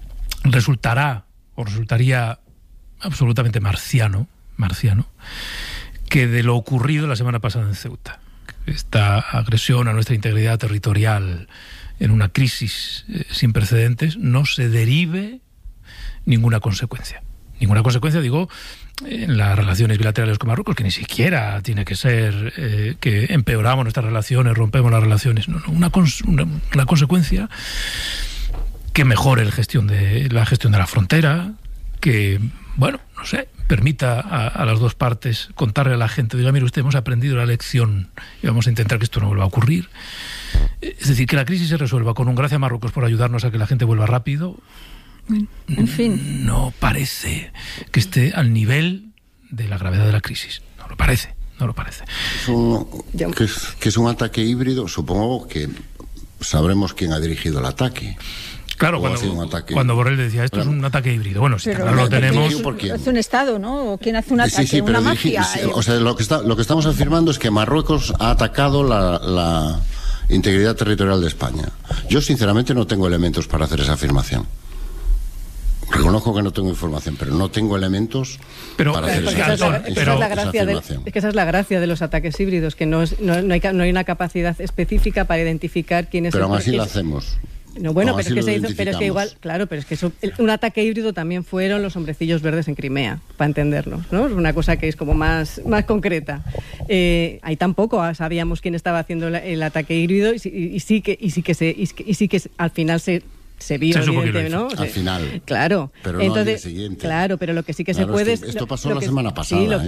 resultaría absolutamente marciano, que de lo ocurrido la semana pasada en Ceuta, esta agresión a nuestra integridad territorial en una crisis sin precedentes, no se derive ninguna consecuencia. Ninguna consecuencia, digo, en las relaciones bilaterales con Marruecos, que ni siquiera tiene que ser que empeoramos nuestras relaciones, rompemos las relaciones. No, una consecuencia que mejore la gestión de la frontera, que, permita a las dos partes contarle a la gente, diga, mire usted, hemos aprendido la lección y vamos a intentar que esto no vuelva a ocurrir. Es decir, que la crisis se resuelva con un gracias a Marruecos por ayudarnos a que la gente vuelva rápido. En fin. No parece que esté al nivel de la gravedad de la crisis. No lo parece. Que es un ataque híbrido. Supongo que sabremos quién ha dirigido el ataque. Claro, cuando Borrell decía esto es un ataque híbrido. Bueno, si no lo tenemos... ¿Hace un Estado, no? ¿O quién hace un ataque? Sí, ¿Una mafia? O sea, lo que estamos afirmando es que Marruecos ha atacado la integridad territorial de España. Yo, sinceramente, no tengo elementos para hacer esa afirmación. Reconozco que no tengo información, pero no tengo elementos para hacer esa afirmación. Es que esa es la gracia de los ataques híbridos, que no hay una capacidad específica para identificar quién es. Pero aún así lo hacemos. No, pero es que igual, claro, pero es que un ataque híbrido también fueron los hombrecillos verdes en Crimea, para entendernos, ¿no? Es una cosa que es como más concreta. Ahí tampoco sabíamos quién estaba haciendo el ataque híbrido y sí que al final se vio, evidente, ¿no? Al final. Claro. Pero no al día siguiente. Claro, pero lo que sí que se puede es... Esto pasó la semana pasada,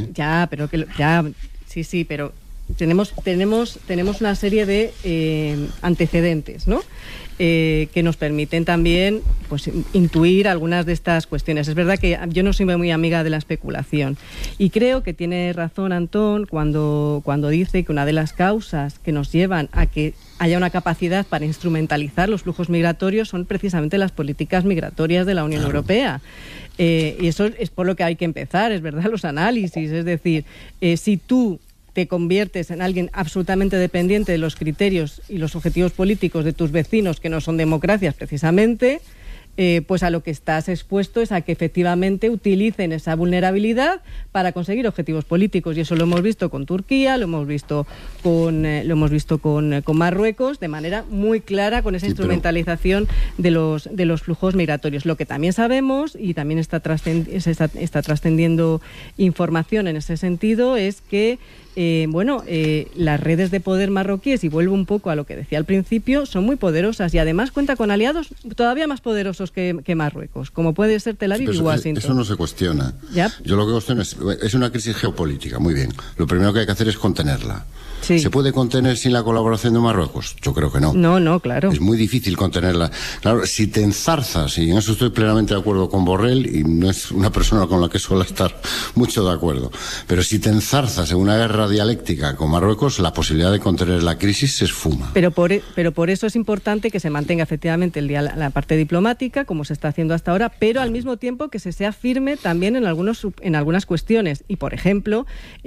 Sí, pero tenemos una serie de antecedentes, ¿no? Que nos permiten también intuir algunas de estas cuestiones. Es verdad que yo no soy muy amiga de la especulación y creo que tiene razón Antón cuando dice que una de las causas que nos llevan a que haya una capacidad para instrumentalizar los flujos migratorios son precisamente las políticas migratorias de la Unión Europea. Y eso es por lo que hay que empezar, es verdad, los análisis. Es decir, si tú te conviertes en alguien absolutamente dependiente de los criterios y los objetivos políticos de tus vecinos, que no son democracias precisamente, pues a lo que estás expuesto es a que efectivamente utilicen esa vulnerabilidad para conseguir objetivos políticos, y eso lo hemos visto con Turquía, lo hemos visto con Marruecos de manera muy clara, con esa instrumentalización de los flujos migratorios. Lo que también sabemos, y también está trascendiendo información en ese sentido, es que las redes de poder marroquíes, y vuelvo un poco a lo que decía al principio, son muy poderosas y además cuenta con aliados todavía más poderosos que Marruecos, como puede ser Tel Aviv y Washington. Eso no se cuestiona. ¿Ya? Yo lo que cuestiono es una crisis geopolítica, muy bien. Lo primero que hay que hacer es contenerla. Sí. ¿Se puede contener sin la colaboración de Marruecos? Yo creo que no. No, claro. Es muy difícil contenerla. Claro, si te enzarzas, y en eso estoy plenamente de acuerdo con Borrell, y no es una persona con la que suelo estar mucho de acuerdo, pero si te enzarzas en una guerra dialéctica con Marruecos, la posibilidad de contener la crisis se esfuma. Pero por eso es importante que se mantenga efectivamente la parte diplomática, como se está haciendo hasta ahora, pero al mismo tiempo que se sea firme también en algunas cuestiones. Y, por ejemplo,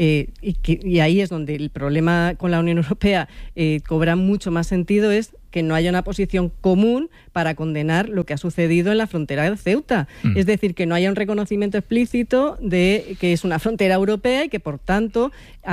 y ahí es donde el problema con la Unión Europea cobra mucho más sentido, es que no haya una posición común para condenar lo que ha sucedido en la frontera de Ceuta. Es decir, que no haya un reconocimiento explícito de que es una frontera europea y que, por tanto,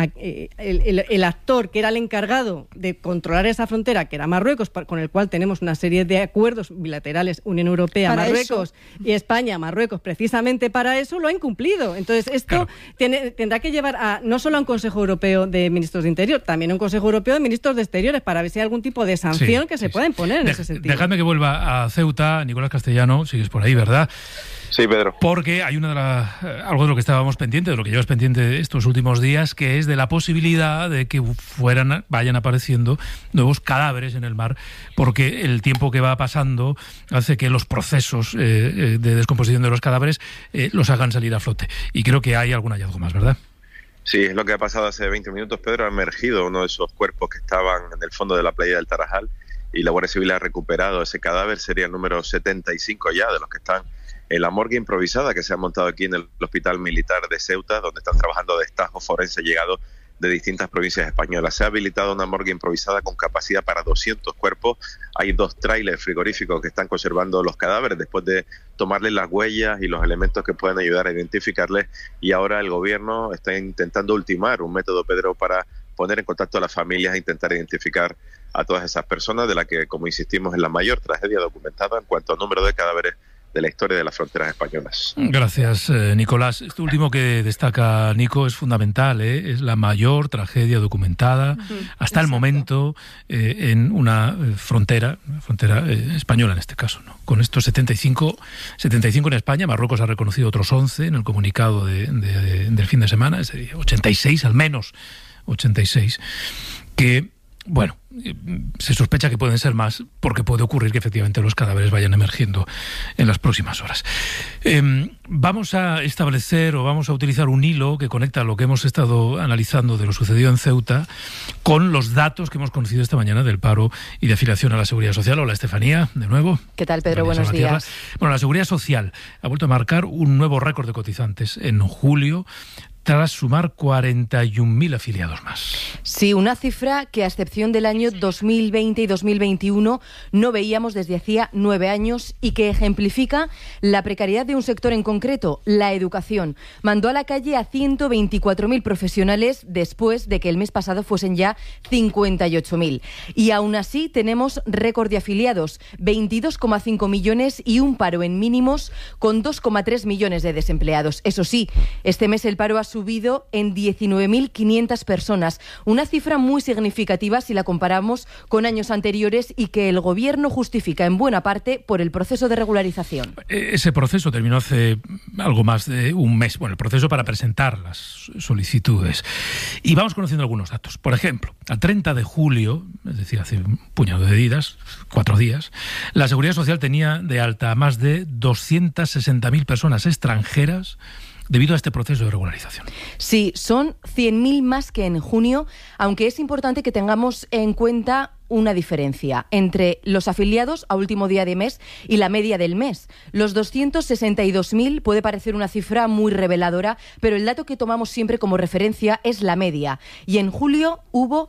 el actor que era el encargado de controlar esa frontera, que era Marruecos, con el cual tenemos una serie de acuerdos bilaterales, Unión Europea, Marruecos y España, Marruecos, precisamente para eso, lo ha incumplido. Entonces, esto tendrá que llevar no solo a un Consejo Europeo de Ministros de Interior, también a un Consejo Europeo de Ministros de Exteriores, para ver si hay algún tipo de sanción que se pueden poner en ese sentido. Dejadme que vuelva a Ceuta. Nicolás Castellano, sigues por ahí, ¿verdad? Sí, Pedro. Porque hay algo de lo que estábamos pendientes, de lo que llevas pendiente estos últimos días, que es de la posibilidad de que vayan apareciendo nuevos cadáveres en el mar, porque el tiempo que va pasando hace que los procesos de descomposición de los cadáveres los hagan salir a flote. Y creo que hay algún hallazgo más, ¿verdad? Sí, es lo que ha pasado hace 20 minutos, Pedro. Ha emergido uno de esos cuerpos que estaban en el fondo de la playa del Tarajal y la Guardia Civil ha recuperado ese cadáver. Sería el número 75 ya de los que están en la morgue improvisada que se ha montado aquí en el Hospital Militar de Ceuta, donde están trabajando destacos forenses llegados de distintas provincias españolas. Se ha habilitado una morgue improvisada con capacidad para 200 cuerpos. Hay 2 tráilers frigoríficos que están conservando los cadáveres después de tomarles las huellas y los elementos que pueden ayudar a identificarles. Y ahora el gobierno está intentando ultimar un método, Pedro, para poner en contacto a las familias e intentar identificar a todas esas personas, de la que, como insistimos, es la mayor tragedia documentada en cuanto a número de cadáveres de la historia de las fronteras españolas. Gracias, Nicolás. Esto último que destaca Nico es fundamental, es la mayor tragedia documentada hasta el momento en una frontera española en este caso, ¿no? Con estos 75 en España. Marruecos ha reconocido otros 11 en el comunicado del fin de semana, es decir, 86 al menos, 86, que bueno, se sospecha que pueden ser más, porque puede ocurrir que efectivamente los cadáveres vayan emergiendo en las próximas horas. Vamos a establecer o vamos a utilizar un hilo que conecta lo que hemos estado analizando de lo sucedido en Ceuta con los datos que hemos conocido esta mañana del paro y de afiliación a la Seguridad Social. Hola, Estefanía, de nuevo. ¿Qué tal, Pedro? Buenos días. Bueno, la Seguridad Social ha vuelto a marcar un nuevo récord de cotizantes en julio, tras sumar 41.000 afiliados más. Sí, una cifra que a excepción del año 2020 y 2021 no veíamos desde hacía 9 años y que ejemplifica la precariedad de un sector en concreto, la educación. Mandó a la calle a 124.000 profesionales después de que el mes pasado fuesen ya 58.000. Y aún así tenemos récord de afiliados, 22,5 millones y un paro en mínimos con 2,3 millones de desempleados. Eso sí, este mes el paro ha subido en 19.500 personas, una cifra muy significativa si la comparamos con años anteriores y que el Gobierno justifica en buena parte por el proceso de regularización. Ese proceso terminó hace algo más de un mes, el proceso para presentar las solicitudes. Y vamos conociendo algunos datos. Por ejemplo, a 30 de julio, es decir, hace un puñado de días, 4 días, la Seguridad Social tenía de alta a más de 260.000 personas extranjeras debido a este proceso de regularización. Sí, son 100.000 más que en junio, aunque es importante que tengamos en cuenta una diferencia entre los afiliados a último día de mes y la media del mes. Los 262.000 puede parecer una cifra muy reveladora, pero el dato que tomamos siempre como referencia es la media. Y en julio hubo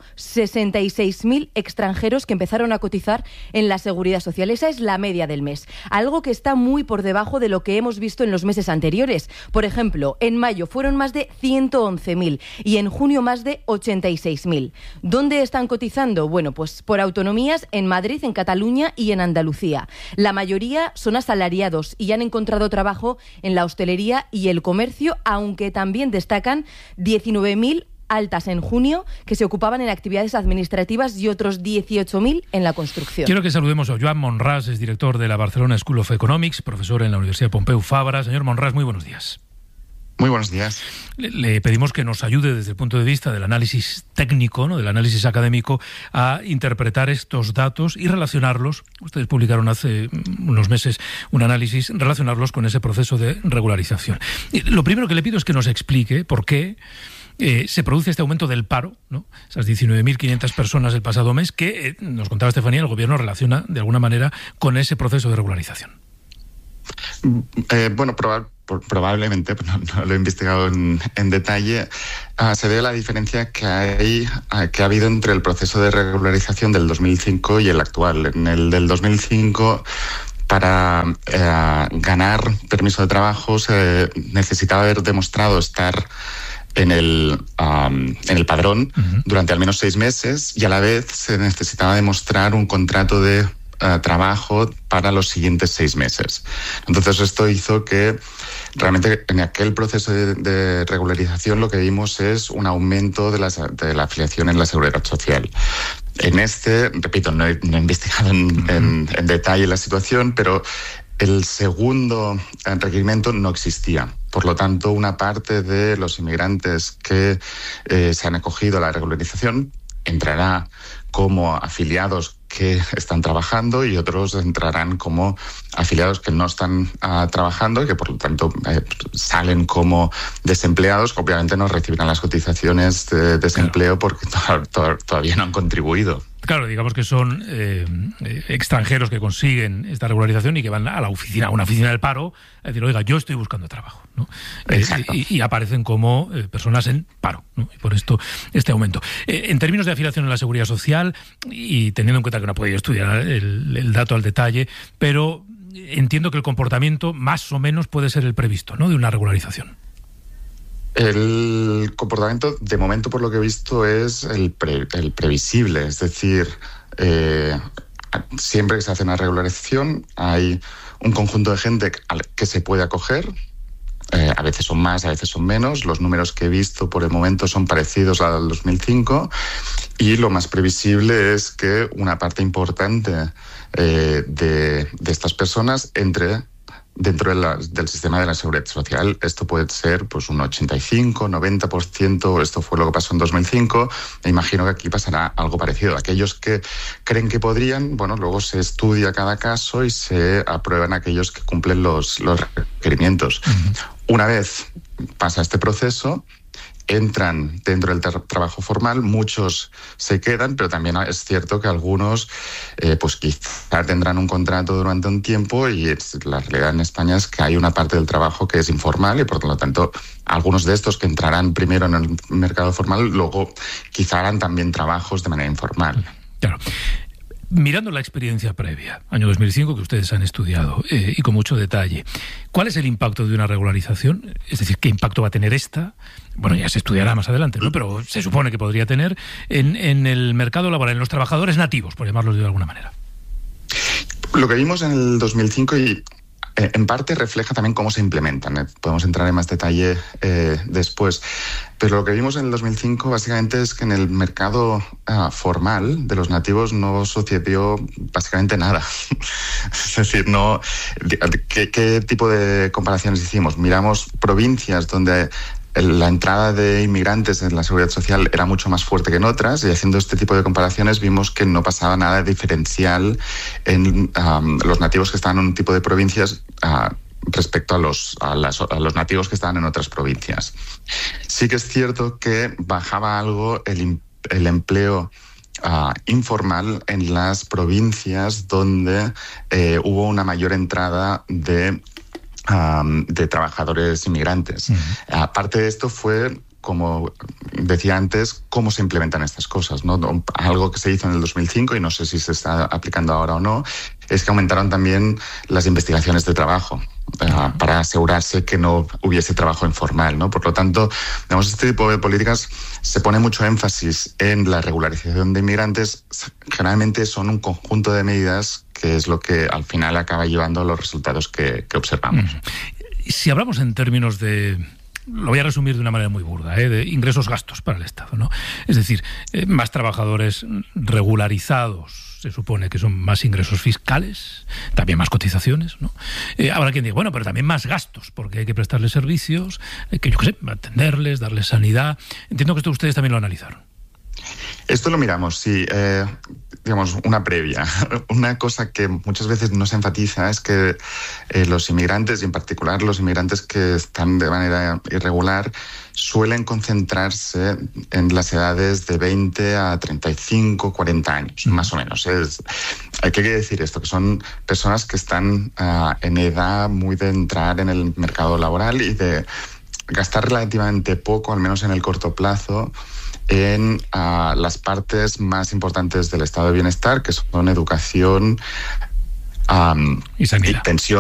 66.000 extranjeros que empezaron a cotizar en la Seguridad Social. Esa es la media del mes, algo que está muy por debajo de lo que hemos visto en los meses anteriores. Por ejemplo, en mayo fueron más de 111.000 y en junio más de 86.000. ¿Dónde están cotizando? Bueno, pues por autonomías en Madrid, en Cataluña y en Andalucía. La mayoría son asalariados y han encontrado trabajo en la hostelería y el comercio, aunque también destacan 19.000 altas en junio que se ocupaban en actividades administrativas y otros 18.000 en la construcción. Quiero que saludemos a Joan Monràs, es director de la Barcelona School of Economics, profesor en la Universidad Pompeu Fabra. Señor Monràs, muy buenos días. Muy buenos días. Le pedimos que nos ayude desde el punto de vista del análisis técnico, ¿no?, del análisis académico, a interpretar estos datos y relacionarlos. Ustedes publicaron hace unos meses un análisis, relacionarlos con ese proceso de regularización. Lo primero que le pido es que nos explique por qué se produce este aumento del paro, ¿no?, esas 19.500 personas el pasado mes, que, nos contaba Estefanía, el gobierno relaciona de alguna manera con ese proceso de regularización. Bueno, probablemente, no lo he investigado en detalle, se debe a la diferencia que ha habido entre el proceso de regularización del 2005 y el actual. En el del 2005, para ganar permiso de trabajo se necesitaba haber demostrado estar en el padrón durante al menos 6 meses, y a la vez se necesitaba demostrar un contrato de trabajo para los siguientes 6 meses. Entonces esto hizo que realmente en aquel proceso de regularización lo que vimos es un aumento de la afiliación en la Seguridad Social. En este, repito, no he investigado en detalle la situación, pero el segundo requerimiento no existía. Por lo tanto, una parte de los inmigrantes que se han acogido a la regularización entrará como afiliados que están trabajando, y otros entrarán como afiliados que no están trabajando y que por lo tanto salen como desempleados, que obviamente no recibirán las cotizaciones de desempleo porque todavía no han contribuido. Claro, digamos que son extranjeros que consiguen esta regularización y que van a una oficina del paro, a decir, oiga, yo estoy buscando trabajo, ¿no? Y aparecen como personas en paro, ¿no? Y por esto este aumento. En términos de afiliación en la Seguridad Social, y teniendo en cuenta que no he podido estudiar el dato al detalle, pero entiendo que el comportamiento más o menos puede ser el previsto, ¿no?, de una regularización. El comportamiento, de momento, por lo que he visto, es el previsible. Es decir, siempre que se hace una regularización hay un conjunto de gente que se puede acoger. A veces son más, a veces son menos. Los números que he visto por el momento son parecidos al 2005. Y lo más previsible es que una parte importante de estas personas entre dentro del sistema de la Seguridad Social. Esto puede ser pues un 85, 90%, esto fue lo que pasó en 2005, e imagino que aquí pasará algo parecido. Aquellos que creen que podrían, bueno, luego se estudia cada caso y se aprueban aquellos que cumplen los requerimientos. Una vez pasa este proceso, entran dentro del trabajo formal, muchos se quedan, pero también es cierto que algunos pues quizá tendrán un contrato durante un tiempo, y la realidad en España es que hay una parte del trabajo que es informal, y por lo tanto algunos de estos que entrarán primero en el mercado formal luego quizá harán también trabajos de manera informal. Claro. Mirando la experiencia previa, año 2005, que ustedes han estudiado y con mucho detalle, ¿cuál es el impacto de una regularización? Es decir, ¿qué impacto va a tener esta? Bueno, ya se estudiará más adelante, ¿no?, pero se supone que podría tener en el mercado laboral, en los trabajadores nativos, por llamarlos de alguna manera. Lo que vimos en el 2005 y en parte refleja también cómo se implementan. Podemos entrar en más detalle después. Pero lo que vimos en el 2005 básicamente es que en el mercado formal de los nativos no sucedió básicamente nada. Es decir, ¿qué tipo de comparaciones hicimos? Miramos provincias donde la entrada de inmigrantes en la Seguridad Social era mucho más fuerte que en otras, y haciendo este tipo de comparaciones vimos que no pasaba nada diferencial en los nativos que estaban en un tipo de provincias respecto a los nativos que estaban en otras provincias. Sí que es cierto que bajaba algo el empleo informal en las provincias donde hubo una mayor entrada de trabajadores inmigrantes. Aparte de esto fue, como decía antes, cómo se implementan estas cosas, ¿no? Algo que se hizo en el 2005 y no sé si se está aplicando ahora o no, es que aumentaron también las investigaciones de trabajo para asegurarse que no hubiese trabajo informal, ¿no? Por lo tanto, digamos, este tipo de políticas se pone mucho énfasis en la regularización de inmigrantes. Generalmente son un conjunto de medidas que es lo que al final acaba llevando a los resultados que observamos. Si hablamos en términos de lo voy a resumir de una manera muy burda, de ingresos-gastos para el Estado, ¿no? Es decir, más trabajadores regularizados, se supone que son más ingresos fiscales, también más cotizaciones, ¿no? Habrá quien diga, bueno, pero también más gastos, porque hay que prestarles servicios, hay que, yo qué sé, atenderles, darles sanidad. Entiendo que esto ustedes también lo analizaron. Esto lo miramos, sí. Digamos, una previa. Una cosa que muchas veces no se enfatiza es que los inmigrantes, y en particular los inmigrantes que están de manera irregular, suelen concentrarse en las edades de 20 a 35, 40 años, más o menos. Hay que decir esto, que son personas que están en edad muy de entrar en el mercado laboral y de gastar relativamente poco, al menos en el corto plazo, en las partes más importantes del estado de bienestar, que son educación y pensiones.